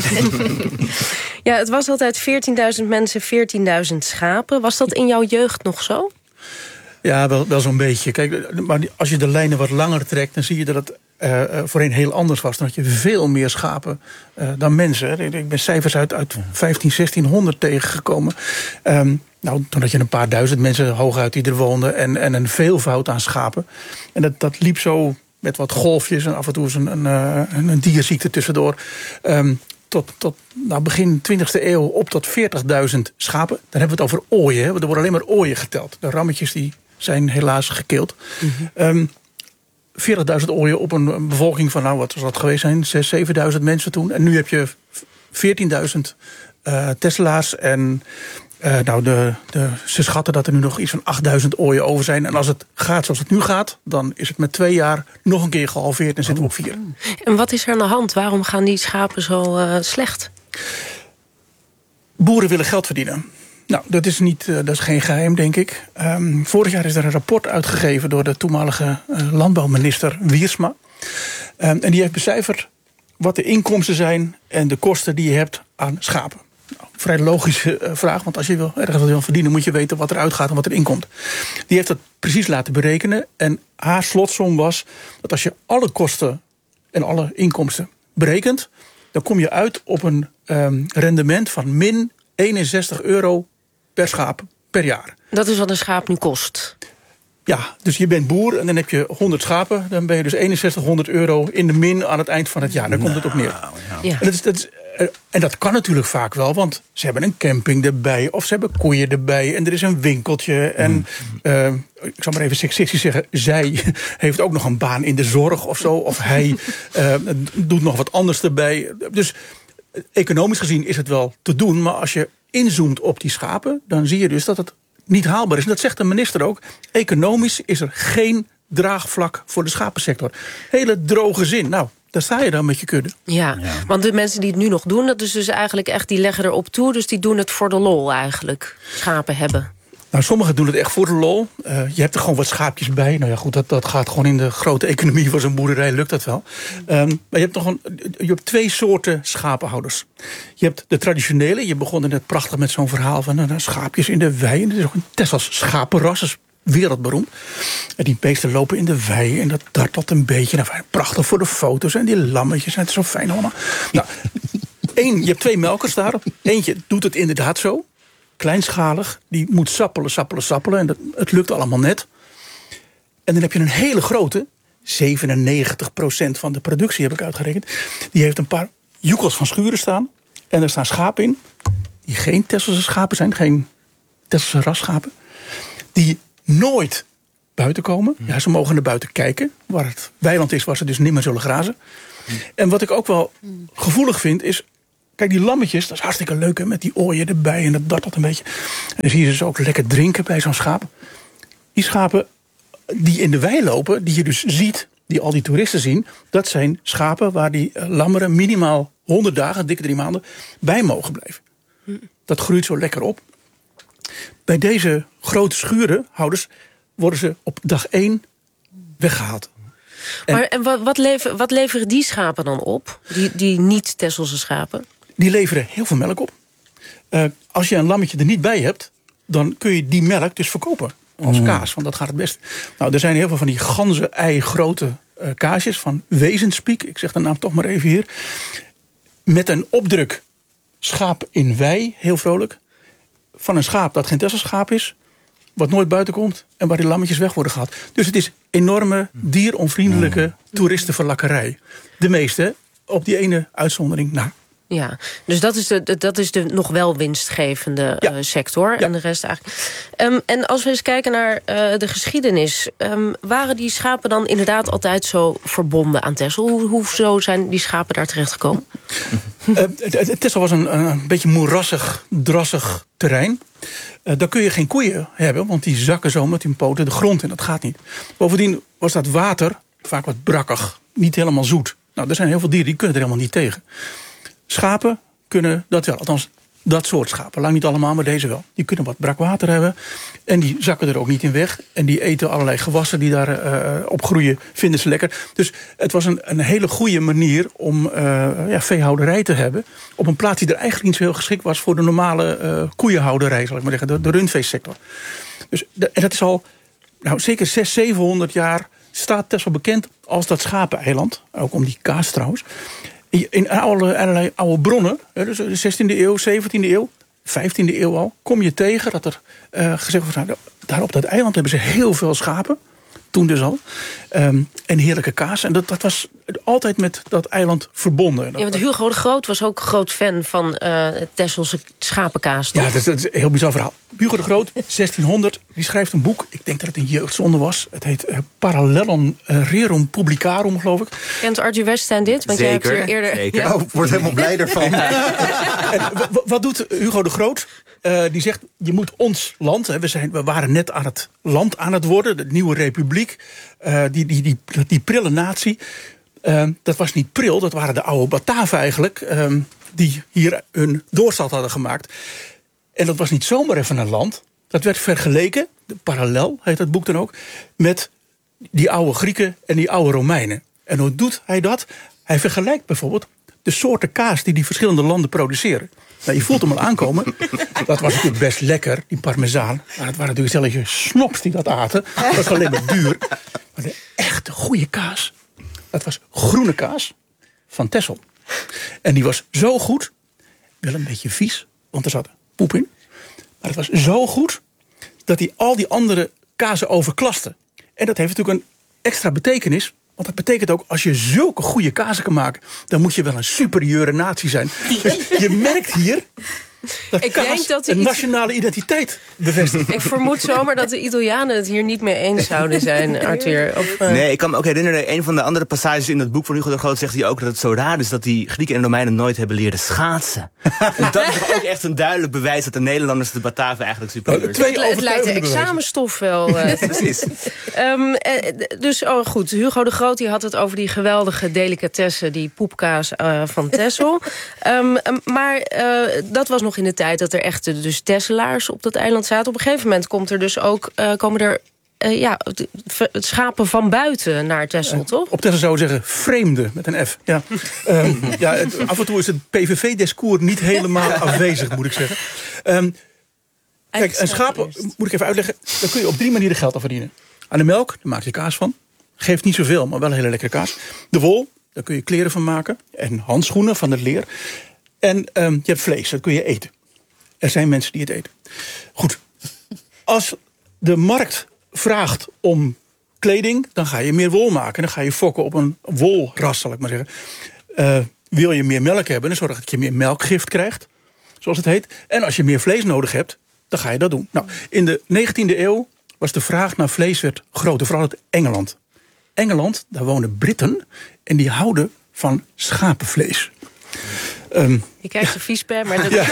Speaker 18: Ja, het was altijd veertienduizend mensen, veertienduizend schapen. Was dat in jouw jeugd nog zo?
Speaker 19: Ja, wel, wel zo'n beetje. Kijk, maar als je de lijnen wat langer trekt, dan zie je dat het uh, voorheen heel anders was. Dan had je veel meer schapen uh, dan mensen. Ik ben cijfers uit, uit vijftien, zestienhonderd tegengekomen. Um, nou, toen had je een paar duizend mensen hooguit die er woonden en, en een veelvoud aan schapen. En dat, dat liep zo met wat golfjes en af en toe eens een, een, een, een dierziekte tussendoor. Um, tot, tot nou, begin twintigste eeuw op tot veertigduizend schapen. Dan hebben we het over ooien. Hè? Er worden alleen maar ooien geteld. De rammetjes die zijn helaas gekeeld. Mm-hmm. Um, veertigduizend ooien op een bevolking van, nou, wat zou dat geweest zijn? zesduizend, zevenduizend mensen toen. En nu heb je veertienduizend uh, Tesselaars. En uh, nou, de, de, ze schatten dat er nu nog iets van achtduizend ooien over zijn. En als het gaat zoals het nu gaat, dan is het met twee jaar nog een keer gehalveerd en zitten we op vier.
Speaker 18: En wat is er aan de hand? Waarom gaan die schapen zo uh, slecht?
Speaker 19: Boeren willen geld verdienen. Nou, dat is, niet, uh, dat is geen geheim, denk ik. Um, vorig jaar is er een rapport uitgegeven door de toenmalige uh, landbouwminister Wiersma. Um, en die heeft becijferd wat de inkomsten zijn en de kosten die je hebt aan schapen. Nou, vrij logische uh, vraag, want als je wil, ergens wat wil verdienen, moet je weten wat er uitgaat en wat er inkomt. Die heeft dat precies laten berekenen. En haar slotsom was dat als je alle kosten en alle inkomsten berekent, dan kom je uit op een um, rendement van min eenenzestig euro per schaap per jaar.
Speaker 18: Dat is wat een schaap nu kost?
Speaker 19: Ja, dus je bent boer en dan heb je honderd schapen. Dan ben je dus eenenzestighonderd euro in de min aan het eind van het jaar. Daar komt het op neer.
Speaker 18: Ja. Ja.
Speaker 19: En, dat is, dat is, en dat kan natuurlijk vaak wel, want ze hebben een camping erbij, of ze hebben koeien erbij en er is een winkeltje. En mm. uh, ik zal maar even seksistisch zeggen, zij heeft ook nog een baan in de zorg of zo. Of hij uh, doet nog wat anders erbij. Dus economisch gezien is het wel te doen, maar als je inzoomt op die schapen, dan zie je dus dat het niet haalbaar is. En dat zegt de minister ook. Economisch is er geen draagvlak voor de schapensector. Hele droge zin. Nou, daar sta je dan met je kudde.
Speaker 18: Ja, ja, want de mensen die het nu nog doen, dat is dus eigenlijk echt, die leggen erop toe. Dus die doen het voor de lol eigenlijk, schapen hebben.
Speaker 19: Nou, sommigen doen het echt voor de lol. Uh, je hebt er gewoon wat schaapjes bij. Nou ja, goed, dat, dat gaat gewoon in de grote economie van zo'n boerderij, lukt dat wel. Um, maar je hebt nog een, je hebt twee soorten schapenhouders. Je hebt de traditionele. Je begon net prachtig met zo'n verhaal van uh, schaapjes in de wei. En er is ook een Texels schapenras, dat is wereldberoemd. En die beesten lopen in de wei en dat dartelt een beetje. Nou, prachtig voor de foto's en die lammetjes. En het is zo fijn allemaal. Nou, één, je hebt twee melkers daar. Eentje doet het inderdaad zo. Kleinschalig, die moet sappelen, sappelen, sappelen. En dat, het lukt allemaal net. En dan heb je een hele grote, zevenennegentig procent van de productie heb ik uitgerekend. Die heeft een paar joekels van schuren staan. En er staan schapen in, die geen Tesselse schapen zijn, geen Tesselse rasschapen. Die nooit buiten komen. Ja, ze mogen naar buiten kijken. Waar het weiland is, waar ze dus niet meer zullen grazen. En wat ik ook wel gevoelig vind, is... Kijk, die lammetjes, dat is hartstikke leuk, hè, met die ooien erbij en dat dartelt een beetje. En dan zie je ze ook lekker drinken bij zo'n schaap. Die schapen die in de wei lopen, die je dus ziet, die al die toeristen zien... dat zijn schapen waar die lammeren minimaal honderd dagen, dikke drie maanden, bij mogen blijven. Dat groeit zo lekker op. Bij deze grote schurenhouders worden ze op dag één weggehaald.
Speaker 18: En, maar en wat, wat, leveren, wat leveren die schapen dan op? Die, die niet-Tesselse schapen?
Speaker 19: Die leveren heel veel melk op. Uh, als je een lammetje er niet bij hebt, dan kun je die melk dus verkopen als mm. kaas, want dat gaat het best. Nou, er zijn heel veel van die ganzen-ei grote uh, kaasjes van Wezenspiek. Ik zeg de naam toch maar even hier. Met een opdruk schaap in wei, heel vrolijk. Van een schaap dat geen Tesselse schaap is, wat nooit buiten komt en waar die lammetjes weg worden gehaald. Dus het is enorme dieronvriendelijke toeristenverlakkerij. De meeste op die ene uitzondering na.
Speaker 18: Ja, dus dat is de, dat is de nog wel winstgevende ja. uh, sector. Ja. En de rest eigenlijk. Um, en als we eens kijken naar uh, de geschiedenis. Um, waren die schapen dan inderdaad altijd zo verbonden aan Texel? Hoe, hoezo zijn die schapen daar terechtgekomen?
Speaker 19: Uh, Texel was een, een beetje moerassig, drassig terrein. Uh, daar kun je geen koeien hebben, want die zakken zo met hun poten de grond in. Dat gaat niet. Bovendien was dat water vaak wat brakkig, niet helemaal zoet. Nou, er zijn heel veel dieren die kunnen er helemaal niet tegen. Schapen kunnen dat wel, althans dat soort schapen. Lang niet allemaal, maar deze wel. Die kunnen wat brak water hebben en die zakken er ook niet in weg. En die eten allerlei gewassen die daar uh, op groeien, vinden ze lekker. Dus het was een, een hele goede manier om uh, ja, veehouderij te hebben. Op een plaats die er eigenlijk niet zo heel geschikt was voor de normale uh, koeienhouderij, zal ik maar zeggen, de, de rundveesector. Dus de, en dat is al nou, zeker zeshonderd, zevenhonderd jaar staat Texel bekend als dat schapeneiland. Ook om die kaas trouwens. In allerlei, allerlei oude bronnen, dus de zestiende eeuw, zeventiende eeuw, vijftiende eeuw al, kom je tegen dat er uh, gezegd wordt, nou, daar op dat eiland hebben ze heel veel schapen, toen dus al, um, en heerlijke kaas. En dat, dat was altijd met dat eiland verbonden.
Speaker 18: Ja, want Hugo de Groot was ook groot fan van uh, Tesselse schapenkaas, toch?
Speaker 19: Ja, dat is, dat is een heel bizar verhaal. Hugo de Groot, zestienhonderd, die schrijft een boek. Ik denk dat het een jeugdzonde was. Het heet uh, Parallelum uh, Rerum Publicarum, geloof ik.
Speaker 18: Kent Arthur Weststein dit? Want
Speaker 3: zeker,
Speaker 18: jij hebt hier eerder...
Speaker 3: zeker. Ja. Oh, ik word helemaal blij ervan.
Speaker 19: En, wat doet Hugo de Groot? Uh, die zegt, je moet ons land... Hè, we, zijn, we waren net aan het land aan het worden. De nieuwe republiek. Uh, die, die, die, die prille natie. Uh, dat was niet pril, dat waren de oude Bataven eigenlijk. Uh, die hier hun doorstad hadden gemaakt. En dat was niet zomaar even een land. Dat werd vergeleken, de parallel heet dat boek dan ook, met die oude Grieken en die oude Romeinen. En hoe doet hij dat? Hij vergelijkt bijvoorbeeld de soorten kaas die die verschillende landen produceren. Nou, je voelt hem al aankomen. Dat was natuurlijk best lekker, die parmezaan. Maar het waren natuurlijk stelletje snops die dat aten. Dat was alleen maar duur. Maar de echte goede kaas, dat was groene kaas van Texel. En die was zo goed, wel een beetje vies, want er zat poep in. Maar het was zo goed dat hij al die andere kazen overklaste. En dat heeft natuurlijk een extra betekenis. Want dat betekent ook, als je zulke goede kazen kan maken, dan moet je wel een superieure natie zijn. Dus je merkt hier dat
Speaker 18: ik
Speaker 19: kaas
Speaker 18: denk dat
Speaker 19: een
Speaker 18: iets...
Speaker 19: nationale identiteit bevestigt.
Speaker 18: Ik vermoed zomaar dat de Italianen het hier niet mee eens zouden zijn, Arthur. Of, uh...
Speaker 3: Nee, ik kan me ook herinneren, een van de andere passages in dat boek van Hugo de Groot zegt hij ook dat het zo raar is dat die Grieken en Romeinen nooit hebben leren schaatsen. En dat is toch ook echt een duidelijk bewijs dat de Nederlanders de Bataven eigenlijk superieur zijn.
Speaker 18: Het, het lijkt de examenstof wel. Uh,
Speaker 3: Precies.
Speaker 18: Um, dus, oh goed, Hugo de Groot die had het over die geweldige delicatesse, die poepkaas uh, van Texel. um, um, maar uh, dat was nog nog in de tijd dat er echt dus Tesselaars op dat eiland zaten. Op een gegeven moment komt er dus ook, uh, komen er uh, ja, schapen van buiten naar Texel, uh, toch?
Speaker 19: Op Texel zou je zeggen vreemde, met een F. Ja. um, ja, het, af en toe is het P V V-discours niet helemaal afwezig, moet ik zeggen. Um, kijk, een schaap, moet ik even uitleggen, daar kun je op drie manieren geld aan verdienen. Aan de melk, daar maak je kaas van. Geeft niet zoveel, maar wel een hele lekkere kaas. De wol, daar kun je kleren van maken. En handschoenen van het leer. En um, je hebt vlees, dat kun je eten. Er zijn mensen die het eten. Goed. Als de markt vraagt om kleding, dan ga je meer wol maken. Dan ga je fokken op een wolras, zal ik maar zeggen. Uh, wil je meer melk hebben, dan zorg dat je meer melkgift krijgt. Zoals het heet. En als je meer vlees nodig hebt, dan ga je dat doen. Nou, in de negentiende eeuw was de vraag naar vlees werd groter. Vooral uit Engeland. Engeland, daar wonen Britten. En die houden van schapenvlees. Um,
Speaker 18: je kijkt zo vies, Per, maar... Dat...
Speaker 19: Ja.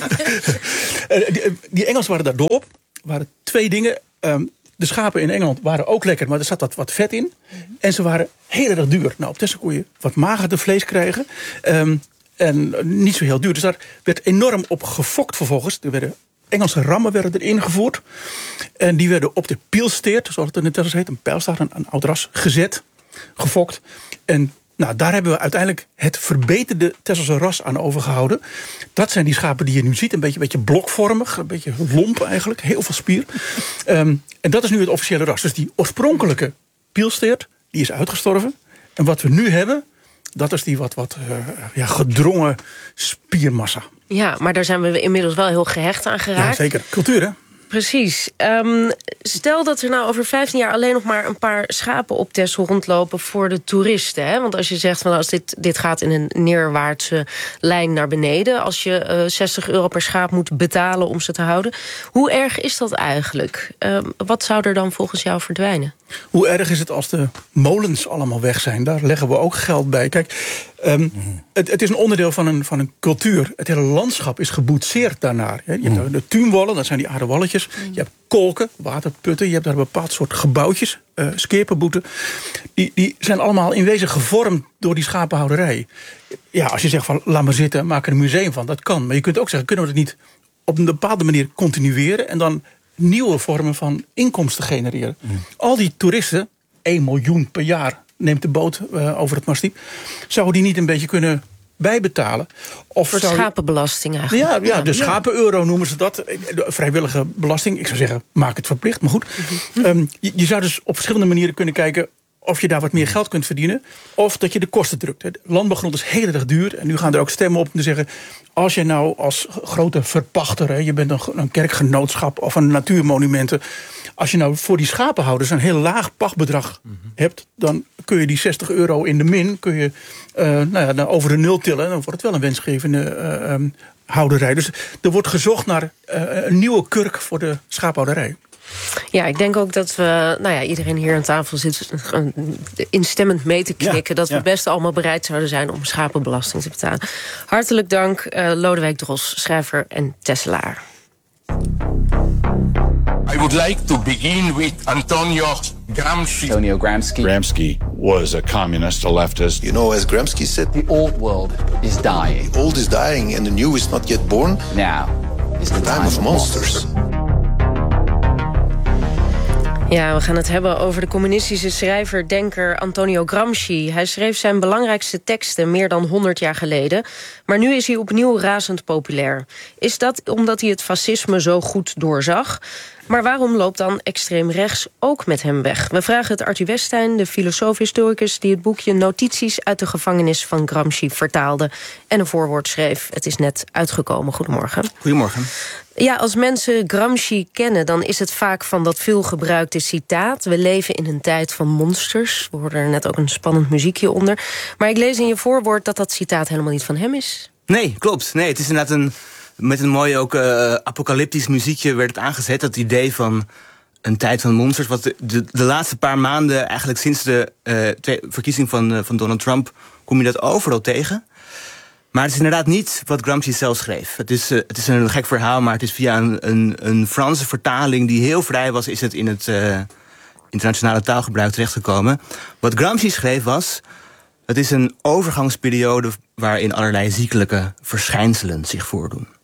Speaker 19: die, die Engels waren daar dol op. Er waren twee dingen. Um, de schapen in Engeland waren ook lekker, maar er zat wat, wat vet in. Mm-hmm. En ze waren heel erg duur. Nou, op Texel kon je wat magerder vlees krijgen. Um, en niet zo heel duur. Dus daar werd enorm op gefokt vervolgens. Er werden Engelse rammen werden erin gevoerd. En die werden op de pielsteert, zoals het in het Texels heet, een pijlstaart, een, een oud ras, gezet, gefokt. En nou, daar hebben we uiteindelijk het verbeterde Texelse ras aan overgehouden. Dat zijn die schapen die je nu ziet. Een beetje, beetje blokvormig, een beetje lomp eigenlijk. Heel veel spier. Um, en dat is nu het officiële ras. Dus die oorspronkelijke pielsteert, die is uitgestorven. En wat we nu hebben, dat is die wat, wat uh, ja, gedrongen spiermassa.
Speaker 18: Ja, maar daar zijn we inmiddels wel heel gehecht aan geraakt.
Speaker 19: Ja, zeker. Cultuur, hè?
Speaker 18: Precies. Um, stel dat er nou over vijftien jaar alleen nog maar een paar schapen op Texel rondlopen voor de toeristen. Hè? Want als je zegt van als dit, dit gaat in een neerwaartse lijn naar beneden, als je uh, zestig euro per schaap moet betalen om ze te houden. Hoe erg is dat eigenlijk? Um, wat zou er dan volgens jou verdwijnen?
Speaker 19: Hoe erg is het als de molens allemaal weg zijn? Daar leggen we ook geld bij. Kijk, um, mm. het, het is een onderdeel van een, van een cultuur. Het hele landschap is geboetseerd daarnaar. Je hebt mm. de tuinwallen, dat zijn die aarde walletjes. Mm. Je hebt kolken, waterputten. Je hebt daar een bepaald soort gebouwtjes, uh, skepenboeten. Die, die zijn allemaal in wezen gevormd door die schapenhouderij. Ja, als je zegt van laat maar zitten, maak er een museum van. Dat kan. Maar je kunt ook zeggen, kunnen we het niet op een bepaalde manier continueren en dan nieuwe vormen van inkomsten genereren. Mm. Al die toeristen, één miljoen per jaar neemt de boot uh, over het Maasdiep, zouden die niet een beetje kunnen bijbetalen? Of
Speaker 18: voor
Speaker 19: zou...
Speaker 18: schapenbelasting eigenlijk.
Speaker 19: Ja, ja, de schapen-euro noemen ze dat. De vrijwillige belasting. Ik zou zeggen, maak het verplicht. Maar goed, mm-hmm. um, je, je zou dus op verschillende manieren kunnen kijken of je daar wat meer geld kunt verdienen, of dat je de kosten drukt. Landbouwgrond is heel erg duur. En nu gaan er ook stemmen op om te zeggen, als je nou als grote verpachter, hè, je bent een, een kerkgenootschap of een natuurmonumenten, als je nou voor die schapenhouders een heel laag pachtbedrag mm-hmm. hebt, dan kun je die zestig euro in de min kun je, uh, nou ja, dan over de nul tillen. Dan wordt het wel een wensgevende uh, um, houderij. Dus er wordt gezocht naar uh, een nieuwe kurk voor de schaaphouderij.
Speaker 18: Ja, ik denk ook dat we, nou ja, iedereen hier aan tafel zit instemmend mee te knikken, ja, dat we ja. best allemaal bereid zouden zijn om schapenbelasting te betalen. Hartelijk dank, uh, Lodewijk Drost, schrijver en Tesselaar.
Speaker 4: I would like to begin with Antonio Gramsci.
Speaker 5: Antonio Gramsci.
Speaker 12: Gramsci was a communist, a leftist.
Speaker 7: You know, as Gramsci said,
Speaker 5: the old world is dying.
Speaker 7: The old is dying and the new is not yet born.
Speaker 5: Now is the,
Speaker 7: the time, time of monsters. monsters.
Speaker 18: Ja, we gaan het hebben over de communistische schrijver, denker Antonio Gramsci. Hij schreef zijn belangrijkste teksten meer dan honderd jaar geleden. Maar nu is hij opnieuw razend populair. Is dat omdat hij het fascisme zo goed doorzag? Maar waarom loopt dan extreem rechts ook met hem weg? We vragen het Arthur Westijn, de filosoof-historicus die het boekje Notities uit de gevangenis van Gramsci vertaalde en een voorwoord schreef. Het is net uitgekomen. Goedemorgen.
Speaker 3: Goedemorgen.
Speaker 18: Ja, als mensen Gramsci kennen, dan is het vaak van dat veelgebruikte citaat. We leven in een tijd van monsters. We hoorden er net ook een spannend muziekje onder. Maar ik lees in je voorwoord dat dat citaat helemaal niet van hem is.
Speaker 3: Nee, klopt. Nee, het is inderdaad een, met een mooi ook uh, apocalyptisch muziekje werd het aangezet. Dat idee van een tijd van monsters. Wat de, de, de laatste paar maanden, eigenlijk sinds de uh, twee, verkiezing van, uh, van Donald Trump, kom je dat overal tegen. Maar het is inderdaad niet wat Gramsci zelf schreef. Het is, uh, het is een gek verhaal, maar het is via een, een, een Franse vertaling die heel vrij was, is het in het uh, internationale taalgebruik terechtgekomen. Wat Gramsci schreef was, het is een overgangsperiode waarin allerlei ziekelijke verschijnselen zich voordoen.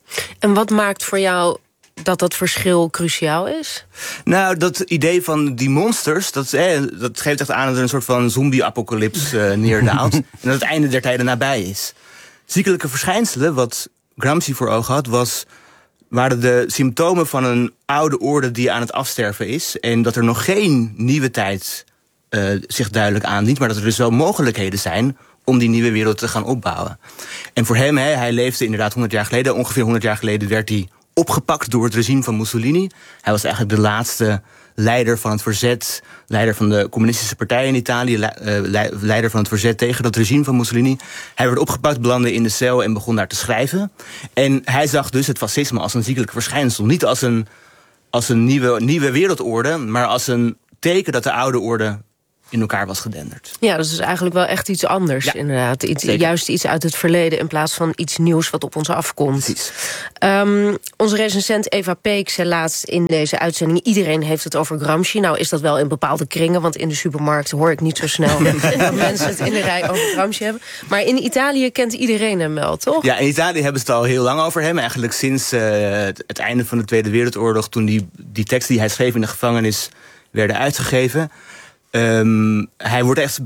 Speaker 18: En wat maakt voor jou dat dat verschil cruciaal is?
Speaker 3: Nou, dat idee van die monsters, dat, eh, dat geeft echt aan dat er een soort van zombie-apocalyps uh, neerdaalt. En dat het einde der tijden nabij is. Ziekelijke verschijnselen, wat Gramsci voor ogen had, was, waren de symptomen van een oude orde die aan het afsterven is. En dat er nog geen nieuwe tijd uh, zich duidelijk aandient, maar dat er dus wel mogelijkheden zijn om die nieuwe wereld te gaan opbouwen. En voor hem, he, hij leefde inderdaad honderd jaar geleden, ongeveer honderd jaar geleden werd hij opgepakt door het regime van Mussolini. Hij was eigenlijk de laatste leider van het verzet, leider van de communistische partij in Italië, leider van het verzet tegen dat regime van Mussolini. Hij werd opgepakt, belandde in de cel en begon daar te schrijven. En hij zag dus het fascisme als een ziekelijk verschijnsel. Niet als een, als een nieuwe, nieuwe wereldorde, maar als een teken dat de oude orde in elkaar was gedenderd.
Speaker 18: Ja, dat is eigenlijk wel echt iets anders, ja, inderdaad. Iets, juist iets uit het verleden in plaats van iets nieuws wat op ons afkomt.
Speaker 3: Precies.
Speaker 18: Um, onze recensent Eva Peek zei laatst in deze uitzending, iedereen heeft het over Gramsci. Nou is dat wel in bepaalde kringen, want in de supermarkt hoor ik niet zo snel dat mensen het in de rij over Gramsci hebben. Maar in Italië kent iedereen hem wel, toch?
Speaker 3: Ja, in Italië hebben ze het al heel lang over hem. Eigenlijk sinds uh, het einde van de Tweede Wereldoorlog, toen die, die teksten die hij schreef in de gevangenis werden uitgegeven. Um, hij wordt echt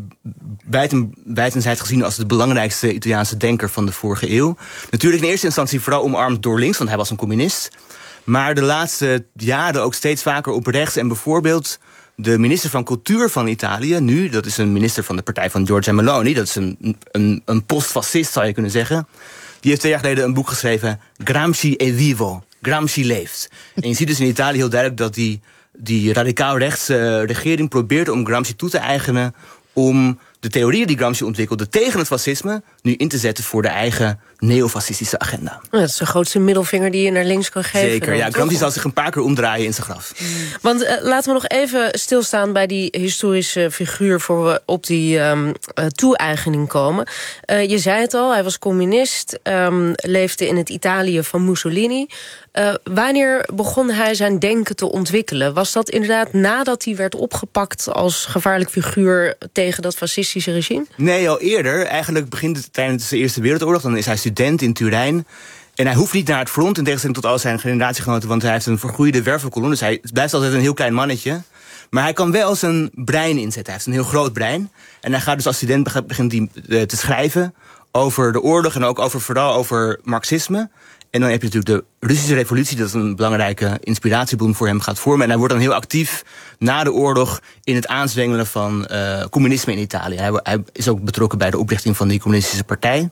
Speaker 3: wijdenzijds gezien als de belangrijkste Italiaanse denker van de vorige eeuw. Natuurlijk in eerste instantie vooral omarmd door links, want hij was een communist. Maar de laatste jaren ook steeds vaker op rechts. En bijvoorbeeld de minister van Cultuur van Italië nu, dat is een minister van de partij van Giorgia Meloni, dat is een, een, een postfascist zou je kunnen zeggen. Die heeft twee jaar geleden een boek geschreven, Gramsci è vivo, Gramsci leeft. En je ziet dus in Italië heel duidelijk dat die die radicaal-rechtse regering probeert om Gramsci toe te eigenen om de theorieën die Gramsci ontwikkelde tegen het fascisme nu in te zetten voor de eigen neofascistische agenda.
Speaker 18: Dat is de grootste middelvinger die je naar links kan geven.
Speaker 3: Zeker,
Speaker 18: dan,
Speaker 3: ja.
Speaker 18: toch?
Speaker 3: Gramsci zal zich een paar keer omdraaien in zijn graf.
Speaker 18: Want uh, laten we nog even stilstaan bij die historische figuur voor we op die um, uh, toe-eigening komen. Uh, je zei het al, hij was communist, um, leefde in het Italië van Mussolini. Uh, wanneer begon hij zijn denken te ontwikkelen? Was dat inderdaad nadat hij werd opgepakt als gevaarlijk figuur tegen dat fascistische regime?
Speaker 3: Nee, al eerder. Eigenlijk begint het tijdens de Eerste Wereldoorlog. Dan is hij student in Turijn. En hij hoeft niet naar het front, in tegenstelling tot al zijn generatiegenoten, want hij heeft een vergroeide wervelkolom. Dus hij blijft altijd een heel klein mannetje. Maar hij kan wel zijn brein inzetten. Hij heeft een heel groot brein. En hij gaat dus als student begint hij te schrijven over de oorlog en ook over, vooral over Marxisme. En dan heb je natuurlijk de Russische revolutie, dat een belangrijke inspiratiebron voor hem gaat vormen. En hij wordt dan heel actief na de oorlog in het aanzwengelen van uh, communisme in Italië. Hij, hij is ook betrokken bij de oprichting van die communistische partij.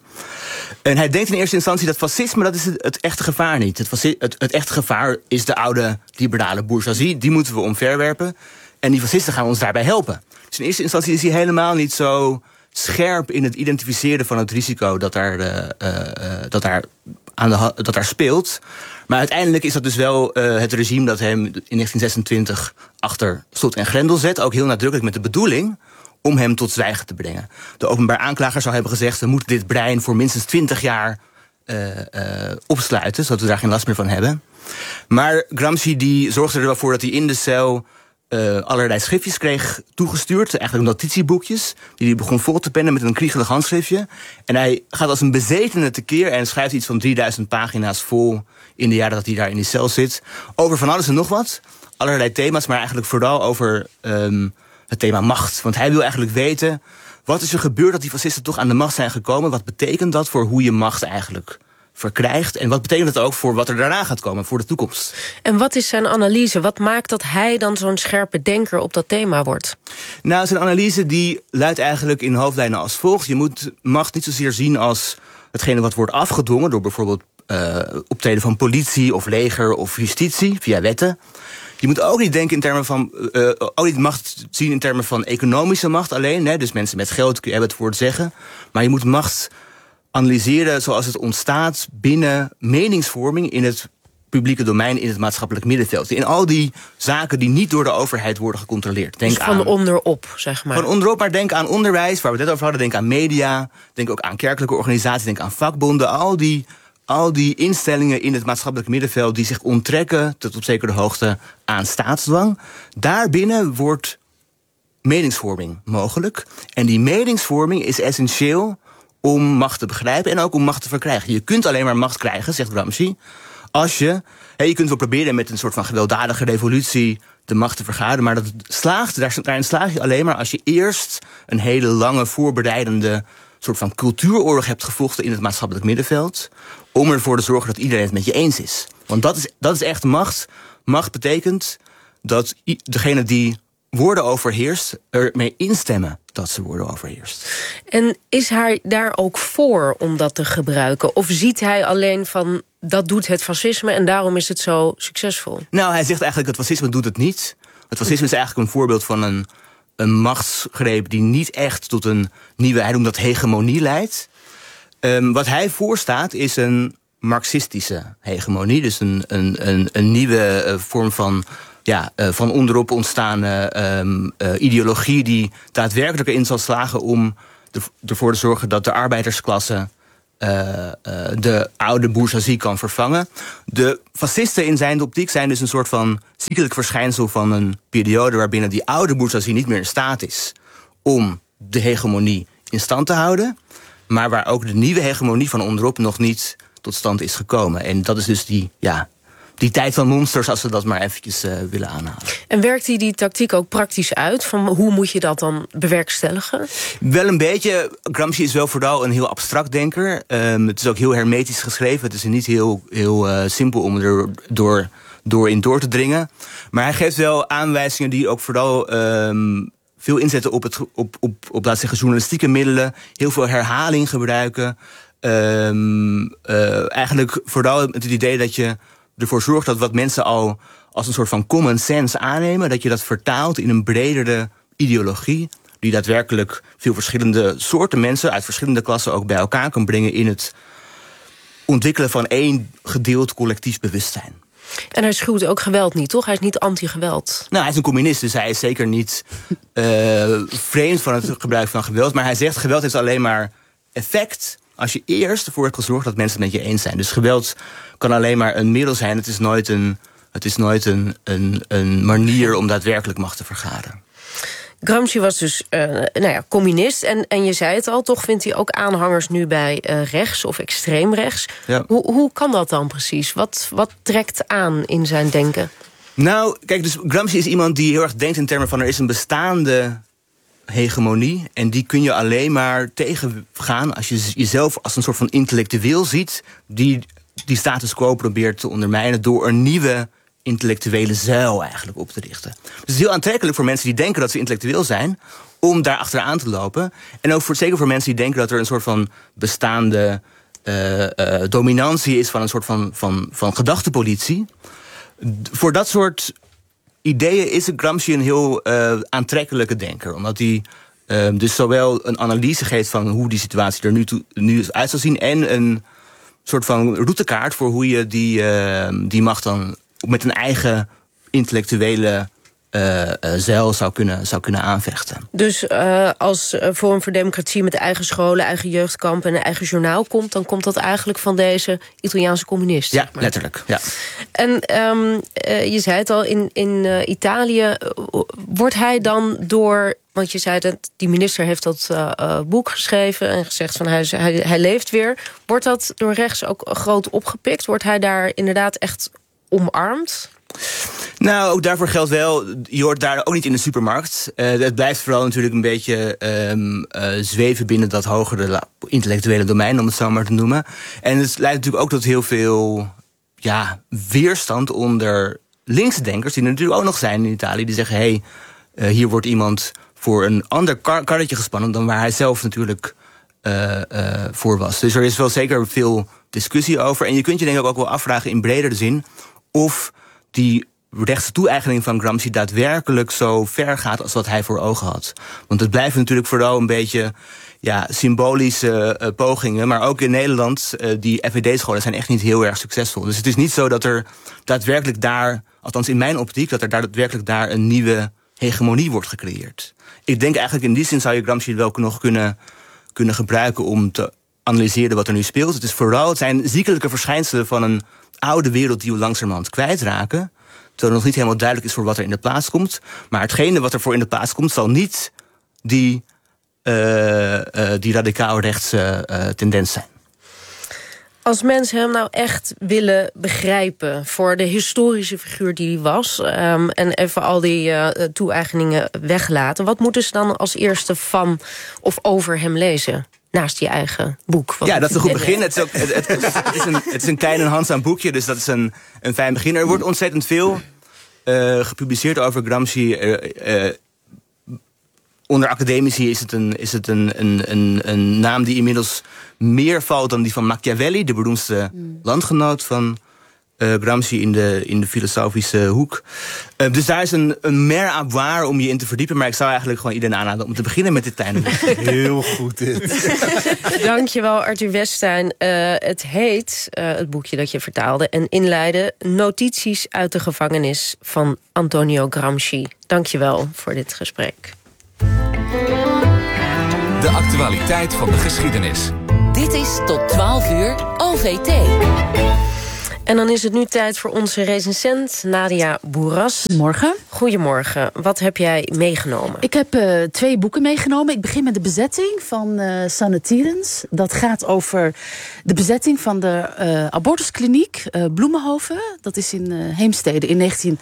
Speaker 3: En hij denkt in eerste instantie dat fascisme, dat is het, het echte gevaar niet. Het, fasci- het, het echte gevaar is de oude liberale bourgeoisie. Die moeten we omverwerpen. En die fascisten gaan ons daarbij helpen. Dus in eerste instantie is hij helemaal niet zo scherp in het identificeren van het risico dat daar, uh, uh, dat daar, aan de, dat daar speelt. Maar uiteindelijk is dat dus wel uh, het regime dat hem in negentien zesentwintig achter slot en grendel zet. Ook heel nadrukkelijk met de bedoeling om hem tot zwijgen te brengen. De openbaar aanklager zou hebben gezegd, we moeten dit brein voor minstens twintig jaar uh, uh, opsluiten, zodat we daar geen last meer van hebben. Maar Gramsci die zorgde er wel voor dat hij in de cel Uh, allerlei schriftjes kreeg toegestuurd, eigenlijk notitieboekjes, die hij begon vol te pennen met een kriegelig handschriftje. En hij gaat als een bezetene tekeer en schrijft iets van drieduizend pagina's vol in de jaren dat hij daar in die cel zit, over van alles en nog wat. Allerlei thema's, maar eigenlijk vooral over um, het thema macht. Want hij wil eigenlijk weten, wat is er gebeurd dat die fascisten toch aan de macht zijn gekomen? Wat betekent dat voor hoe je macht eigenlijk verkrijgt? En wat betekent dat ook voor wat er daarna gaat komen, voor de toekomst?
Speaker 18: En wat is zijn analyse? Wat maakt dat hij dan zo'n scherpe denker op dat thema wordt?
Speaker 3: Nou, zijn analyse die luidt eigenlijk in hoofdlijnen als volgt. Je moet macht niet zozeer zien als hetgene wat wordt afgedwongen door bijvoorbeeld uh, optreden van politie of leger of justitie via wetten. Je moet ook niet denken in termen van uh, ook niet macht zien in termen van economische macht alleen. Hè? Dus mensen met geld hebben het voor het zeggen. Maar je moet macht analyseren zoals het ontstaat binnen meningsvorming in het publieke domein, in het maatschappelijk middenveld. In al die zaken die niet door de overheid worden gecontroleerd. Denk
Speaker 18: dus van
Speaker 3: aan,
Speaker 18: onderop, zeg maar.
Speaker 3: Van onderop, maar denk aan onderwijs, waar we het net over hadden. Denk aan media, denk ook aan kerkelijke organisaties, denk aan vakbonden. Al die, al die instellingen in het maatschappelijk middenveld die zich onttrekken tot op zekere hoogte aan staatsdwang. Daarbinnen wordt meningsvorming mogelijk. En die meningsvorming is essentieel om macht te begrijpen en ook om macht te verkrijgen. Je kunt alleen maar macht krijgen, zegt Gramsci, als je... Hey, je kunt wel proberen met een soort van gewelddadige revolutie de macht te vergaren, maar dat slaagt, daarin slaag je alleen maar als je eerst een hele lange voorbereidende soort van cultuuroorlog hebt gevochten in het maatschappelijk middenveld, om ervoor te zorgen dat iedereen het met je eens is. Want dat is, dat is echt macht. Macht betekent dat degene die woorden overheerst ermee instemmen dat ze worden overheerst.
Speaker 18: En is hij daar ook voor om dat te gebruiken? Of ziet hij alleen van, dat doet het fascisme en daarom is het zo succesvol?
Speaker 3: Nou, hij zegt eigenlijk, het fascisme doet het niet. Het fascisme is eigenlijk een voorbeeld van een, een machtsgreep die niet echt tot een nieuwe, hij noemt dat hegemonie leidt. Um, wat hij voorstaat is een marxistische hegemonie. Dus een, een, een, een nieuwe uh, vorm van... Ja, uh, van onderop ontstaande um, uh, ideologie die daadwerkelijk erin zal slagen om de, ervoor te zorgen dat de arbeidersklasse uh, uh, de oude bourgeoisie kan vervangen. De fascisten in zijn optiek zijn dus een soort van ziekelijk verschijnsel van een periode waarbinnen die oude bourgeoisie niet meer in staat is om de hegemonie in stand te houden, maar waar ook de nieuwe hegemonie van onderop nog niet tot stand is gekomen. En dat is dus die, ja, die tijd van monsters, als we dat maar eventjes uh, willen aanhalen.
Speaker 18: En werkt hij die tactiek ook praktisch uit? Van hoe moet je dat dan bewerkstelligen?
Speaker 3: Wel een beetje. Gramsci is wel vooral een heel abstract denker. Um, het is ook heel hermetisch geschreven. Het is niet heel, heel uh, simpel om er door, door in door te dringen. Maar hij geeft wel aanwijzingen die ook vooral um, veel inzetten op, het, op, op, op laten zeggen, journalistieke middelen. Heel veel herhaling gebruiken. Um, uh, eigenlijk vooral met het idee dat je ervoor zorgt dat wat mensen al als een soort van common sense aannemen, dat je dat vertaalt in een bredere ideologie, die daadwerkelijk veel verschillende soorten mensen uit verschillende klassen ook bij elkaar kan brengen in het ontwikkelen van één gedeeld collectief bewustzijn.
Speaker 18: En hij schuwt ook geweld niet, toch? Hij is niet anti-geweld.
Speaker 3: Nou, hij is een communist, dus hij is zeker niet uh, vreemd van het gebruik van geweld. Maar hij zegt, geweld heeft alleen maar effect als je eerst ervoor hebt gezorgd dat mensen het met je eens zijn. Dus geweld kan alleen maar een middel zijn. Het is nooit een, het is nooit een, een, een manier om daadwerkelijk macht te vergaren.
Speaker 18: Gramsci was dus uh, nou ja, communist. En, en je zei het al, toch vindt hij ook aanhangers nu bij uh, rechts of extreem rechts.
Speaker 3: Ja.
Speaker 18: Hoe, hoe kan dat dan precies? Wat, wat trekt aan in zijn denken?
Speaker 3: Nou, kijk, dus Gramsci is iemand die heel erg denkt in termen van er is een bestaande hegemonie en die kun je alleen maar tegengaan als je jezelf als een soort van intellectueel ziet die die status quo probeert te ondermijnen door een nieuwe intellectuele zuil eigenlijk op te richten. Dus het is heel aantrekkelijk voor mensen die denken dat ze intellectueel zijn om daar achteraan te lopen. En ook voor, zeker voor mensen die denken dat er een soort van bestaande uh, uh, dominantie is van een soort van, van, van gedachtepolitie. Voor dat soort ideeën is Gramsci een heel uh, aantrekkelijke denker. Omdat hij uh, dus zowel een analyse geeft van hoe die situatie er nu, toe, nu uit zal zien en een soort van routekaart voor hoe je die, uh, die macht dan met een eigen intellectuele uh, uh, zeil zou kunnen, zou kunnen aanvechten.
Speaker 18: Dus uh, als Forum voor Democratie met eigen scholen, eigen jeugdkamp en een eigen journaal komt, dan komt dat eigenlijk van deze Italiaanse communist.
Speaker 3: Ja, letterlijk. Ja.
Speaker 18: En um, uh, je zei het al, in, in uh, Italië uh, wordt hij dan door, want je zei dat die minister heeft dat uh, uh, boek geschreven en gezegd van hij, hij, hij leeft weer. Wordt dat door rechts ook groot opgepikt? Wordt hij daar inderdaad echt omarmd?
Speaker 3: Nou, ook daarvoor geldt wel, je hoort daar ook niet in de supermarkt. Uh, het blijft vooral natuurlijk een beetje um, uh, zweven binnen dat hogere intellectuele domein, om het zo maar te noemen. En het leidt natuurlijk ook tot heel veel ja, weerstand onder linkse denkers, die er natuurlijk ook nog zijn in Italië, die zeggen, hé, hey, uh, hier wordt iemand voor een ander kar- karretje gespannen dan waar hij zelf natuurlijk uh, uh, voor was. Dus er is wel zeker veel discussie over. En je kunt je denk ik ook wel afvragen in bredere zin of die rechtse toe-eigening van Gramsci daadwerkelijk zo ver gaat als wat hij voor ogen had. Want het blijven natuurlijk vooral een beetje ja, symbolische uh, pogingen. Maar ook in Nederland, uh, die F V D-scholen zijn echt niet heel erg succesvol. Dus het is niet zo dat er daadwerkelijk daar, althans in mijn optiek, dat er daadwerkelijk daar een nieuwe hegemonie wordt gecreëerd. Ik denk eigenlijk in die zin zou je Gramsci wel nog kunnen, kunnen gebruiken om te analyseren wat er nu speelt. Het is vooral, het zijn ziekelijke verschijnselen van een oude wereld die we langzamerhand kwijtraken, terwijl nog niet helemaal duidelijk is voor wat er in de plaats komt. Maar hetgene wat er voor in de plaats komt, zal niet die uh, uh, die radicaal rechtse uh, tendens zijn.
Speaker 18: Als mensen hem nou echt willen begrijpen voor de historische figuur die hij was, Um, en even al die uh, toe-eigeningen weglaten, wat moeten ze dan als eerste van of over hem lezen? Naast je eigen boek.
Speaker 3: Ja, dat is een goed begin. Het is, ook, het, het, het, is een, het is een klein en handzaam boekje, dus dat is een, een fijn begin. Er wordt ontzettend veel uh, gepubliceerd over Gramsci. Uh, uh, onder academici is het, een, is het een, een, een, een naam die inmiddels meer valt dan die van Machiavelli, de beroemdste mm. landgenoot van uh, Gramsci in de, in de filosofische hoek. Uh, dus daar is een, een mer à voir om je in te verdiepen. Maar ik zou eigenlijk gewoon iedereen aanraden om te beginnen met dit kleine boek. Heel goed dit.
Speaker 18: Dankjewel, Arthur Westijn. Uh, het heet, uh, het boekje dat je vertaalde en inleidde, Notities uit de gevangenis van Antonio Gramsci. Dankjewel voor dit gesprek.
Speaker 6: De actualiteit van de geschiedenis.
Speaker 15: Dit is tot twaalf uur O V T.
Speaker 18: En dan is het nu tijd voor onze recensent Nadia Boeras.
Speaker 8: Morgen.
Speaker 18: Goedemorgen. Wat heb jij meegenomen?
Speaker 8: Ik heb uh, twee boeken meegenomen. Ik begin met de bezetting van uh, Sanne Tierens. Dat gaat over de bezetting van de uh, abortuskliniek uh, Bloemenhoven. Dat is in uh, Heemstede in negentien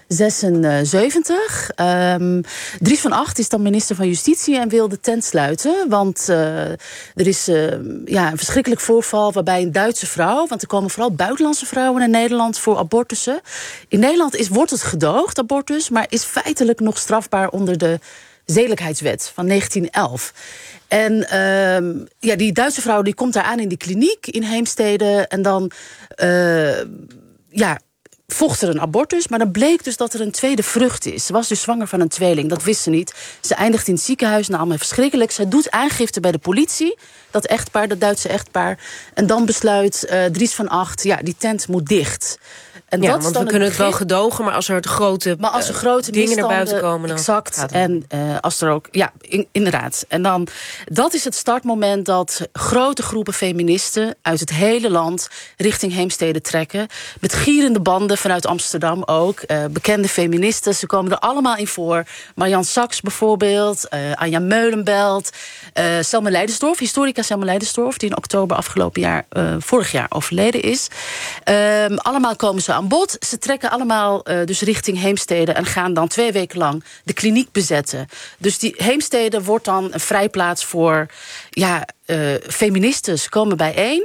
Speaker 8: zesenzeventig. Um, Dries van Acht is dan minister van Justitie en wil de tent sluiten. Want uh, er is uh, ja, een verschrikkelijk voorval waarbij een Duitse vrouw, want er komen vooral buitenlandse vrouwen naar Nederland voor abortussen. In Nederland is, wordt het gedoogd, abortus, maar is feitelijk nog strafbaar onder de zedelijkheidswet van negentien elf. En uh, ja, die Duitse vrouw die komt daar aan in die kliniek in Heemstede en dan Uh, ja, vocht er een abortus, maar dan bleek dus dat er een tweede vrucht is. Ze was dus zwanger van een tweeling, dat wist ze niet. Ze eindigt in het ziekenhuis, nou allemaal verschrikkelijk. Ze doet aangifte bij de politie, dat echtpaar, dat Duitse echtpaar. En dan besluit uh, Dries van Acht, ja, die tent moet dicht. En
Speaker 18: ja,
Speaker 8: dat
Speaker 18: want
Speaker 8: dan
Speaker 18: we kunnen
Speaker 8: het,
Speaker 18: het wel gedogen, maar als er grote,
Speaker 8: maar als er grote
Speaker 18: uh, dingen naar buiten komen, dan
Speaker 8: exact.
Speaker 18: gaat het.
Speaker 8: En uh, als er ook, ja, in, inderdaad. En dan, dat is het startmoment dat grote groepen feministen uit het hele land richting Heemstede trekken. Met gierende banden vanuit Amsterdam ook. Uh, bekende feministen, ze komen er allemaal in voor. Marjan Saks bijvoorbeeld, uh, Anja Meulenbelt, uh, Selma Leidersdorf, historica Selma Leidersdorf, die in oktober afgelopen jaar, uh, vorig jaar overleden is. Uh, allemaal komen ze aan bod. Ze trekken allemaal uh, dus richting Heemstede en gaan dan twee weken lang de kliniek bezetten. Dus die Heemstede wordt dan een vrijplaats voor ja, uh, feministen. Ze komen bijeen.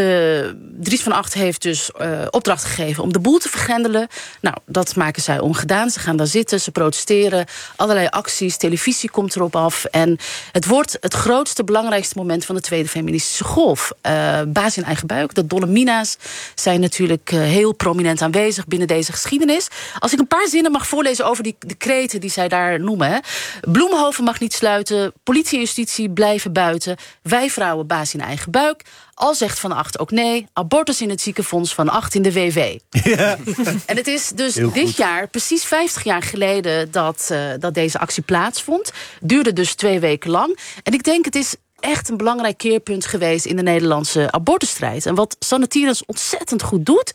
Speaker 8: Ze, Dries van Acht heeft dus uh, opdracht gegeven om de boel te vergrendelen. Nou, dat maken zij ongedaan. Ze gaan daar zitten, ze protesteren. Allerlei acties, televisie komt erop af. En het wordt het grootste, belangrijkste moment van de tweede feministische golf. Uh, baas in eigen buik, de Dolomina's zijn natuurlijk uh, heel prominent aanwezig binnen deze geschiedenis. Als ik een paar zinnen mag voorlezen over die decreten die zij daar noemen. Hè. Bloemenhoven mag niet sluiten, politie en justitie blijven buiten. Wij vrouwen baas in eigen buik. Al zegt Van Acht ook nee, abortus in het ziekenfonds Van Acht in de W W. Ja. En het is dus dit jaar, precies vijftig jaar geleden, dat, uh, dat deze actie plaatsvond. Duurde dus twee weken lang. En ik denk het is echt een belangrijk keerpunt geweest in de Nederlandse abortusstrijd. En wat Sanne Tierens ontzettend goed doet,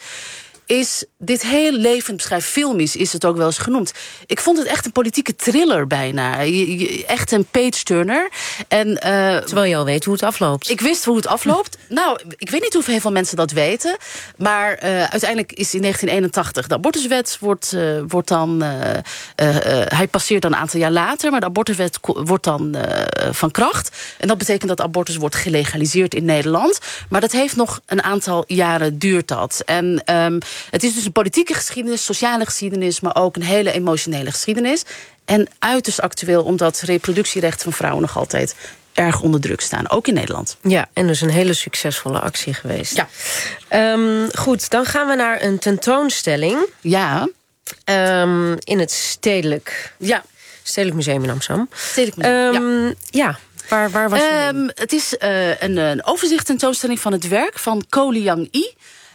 Speaker 8: is dit heel levend beschrijven. Filmisch is het ook wel eens genoemd. Ik vond het echt een politieke thriller bijna. Je, je, echt een page-turner. En, uh,
Speaker 18: terwijl je al weet hoe het afloopt.
Speaker 8: Ik wist hoe het afloopt. Nou, ik weet niet hoeveel veel mensen dat weten. Maar uh, uiteindelijk is in negentien eenentachtig de abortuswet wordt, uh, wordt dan Uh, uh, uh, hij passeert dan een aantal jaar later, maar de abortuswet wordt dan uh, van kracht. En dat betekent dat abortus wordt gelegaliseerd in Nederland. Maar dat heeft nog een aantal jaren duurt dat. En Um, het is dus een politieke geschiedenis, sociale geschiedenis, maar ook een hele emotionele geschiedenis. En uiterst actueel, omdat reproductierechten van vrouwen nog altijd erg onder druk staan, ook in Nederland.
Speaker 18: Ja, en dus een hele succesvolle actie geweest. Ja. Um, goed, dan gaan we naar een tentoonstelling.
Speaker 8: Ja.
Speaker 18: Um, in het Stedelijk, ja, Stedelijk Museum in Amsterdam.
Speaker 8: Stedelijk Museum,
Speaker 18: um, ja. ja. Waar, waar was je
Speaker 8: um, Het is uh, een, een overzicht tentoonstelling van het werk van Ko Liang-i.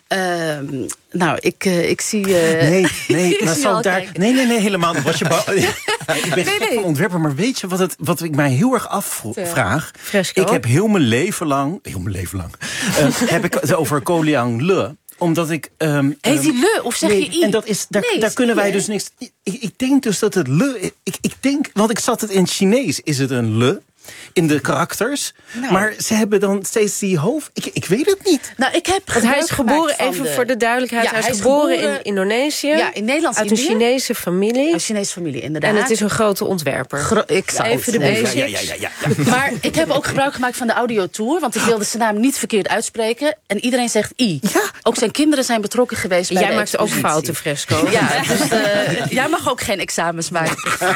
Speaker 8: Uh, nou, ik, uh, ik zie... Uh...
Speaker 22: Nee, nee, maar zal daar... Nee, nee, nee, helemaal niet. Was je ba- ik ben nee, nee. van ontwerper, maar weet je wat, het, wat ik mij heel erg afvraag?
Speaker 18: Fresco.
Speaker 22: Ik heb heel mijn leven lang... Heel mijn leven lang... uh, heb ik het over Ko Liang-le. Omdat ik... Um,
Speaker 8: Heet die le of zeg
Speaker 22: nee,
Speaker 8: je i?
Speaker 22: En dat is, daar,
Speaker 8: nee,
Speaker 22: daar kunnen wij
Speaker 8: je.
Speaker 22: dus niks... Ik, ik denk dus dat het le... Ik, ik denk, want ik zat het in Chinees, is het een le... in de karakters.
Speaker 8: Nou.
Speaker 22: Maar ze hebben dan steeds die hoofd... Ik, ik weet het niet.
Speaker 8: Nou, ik heb
Speaker 18: Want hij is geboren, even
Speaker 8: de...
Speaker 18: voor de duidelijkheid...
Speaker 8: Ja,
Speaker 18: hij is
Speaker 8: hij is
Speaker 18: geboren,
Speaker 8: geboren
Speaker 18: in Indonesië.
Speaker 8: Ja, in Nederlands-Indië.
Speaker 18: Uit een Chinese familie.
Speaker 8: Uit een Chinese familie, inderdaad.
Speaker 18: En het is een grote ontwerper.
Speaker 8: Gro- ik zou
Speaker 18: Even de
Speaker 8: het-
Speaker 18: basics.
Speaker 22: Ja, ja, ja, ja, ja.
Speaker 8: Maar ik heb ook gebruik gemaakt van de audiotour, want ik wilde zijn naam niet verkeerd uitspreken. En iedereen zegt I. Ja. Ook zijn kinderen zijn betrokken geweest bij
Speaker 18: Jij
Speaker 8: de
Speaker 18: maakt ook
Speaker 8: expositie.
Speaker 18: fouten, Fresco.
Speaker 8: Ja, dus uh, jij mag ook geen examens maken.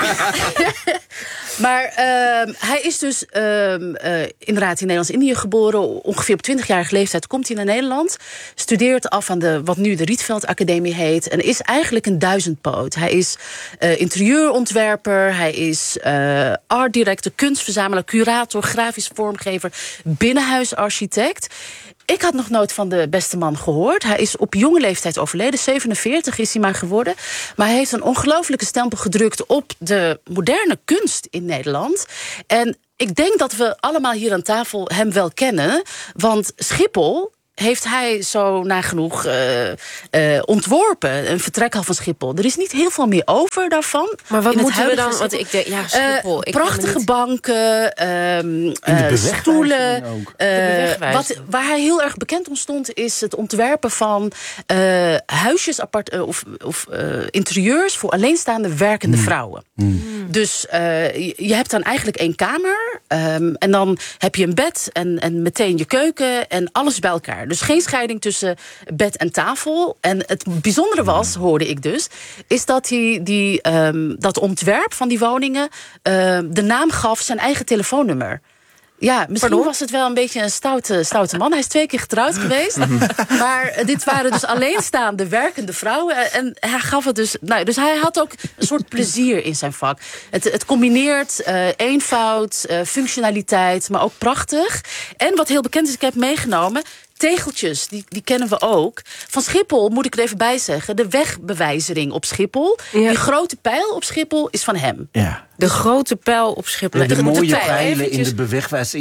Speaker 8: Maar uh, hij is dus uh, uh, inderdaad in Nederlands-Indië geboren. Ongeveer op twintigjarige leeftijd komt hij naar Nederland. Studeert af aan de, wat nu de Rietveld Academie heet. En is eigenlijk een duizendpoot. Hij is uh, interieurontwerper. Hij is uh, art director, kunstverzamelaar, curator, grafisch vormgever, binnenhuisarchitect. Ik had nog nooit van de beste man gehoord. Hij is op jonge leeftijd overleden. zevenenveertig is hij maar geworden. Maar hij heeft een ongelofelijke stempel gedrukt op de moderne kunst in Nederland. En ik denk dat we allemaal hier aan tafel hem wel kennen. Want Schiphol heeft hij zo nagenoeg uh, uh, ontworpen. Een vertrekhal van Schiphol. Er is niet heel veel meer over daarvan.
Speaker 18: Maar wat
Speaker 8: in het
Speaker 18: moeten we dan?
Speaker 8: huidige
Speaker 18: Want ik denk, ja, Schiphol.
Speaker 8: Uh,
Speaker 18: ik
Speaker 8: prachtige
Speaker 18: niet...
Speaker 8: banken, um, uh, stoelen. Uh, wat, waar hij heel erg bekend om stond, is het ontwerpen van uh, huisjes, apart, uh, of, of uh, interieurs voor alleenstaande werkende mm. vrouwen. Mm. Dus uh, je, je hebt dan eigenlijk één kamer. Um, en dan heb je een bed en, en meteen je keuken en alles bij elkaar. Dus geen scheiding tussen bed en tafel. En het bijzondere was, hoorde ik dus, is dat hij die, um, dat ontwerp van die woningen uh, de naam gaf zijn eigen telefoonnummer. Ja, misschien Pardon? was het wel een beetje een stoute, stoute man. Hij is twee keer getrouwd geweest. Maar dit waren dus alleenstaande werkende vrouwen. En hij gaf het dus... Nou, dus hij had ook een soort plezier in zijn vak. Het, het combineert uh, eenvoud, uh, functionaliteit, maar ook prachtig. En wat heel bekend is, ik heb meegenomen... Tegeltjes, die, die kennen we ook. Van Schiphol moet ik er even bij zeggen. De wegbewijzering op Schiphol. Ja. Die grote pijl op Schiphol is van hem.
Speaker 22: Ja.
Speaker 18: De grote pijl op Schiphol.
Speaker 22: Ja, de, de mooie
Speaker 18: pijl
Speaker 22: pijlen
Speaker 18: eventjes...
Speaker 22: in de bewegwijzering.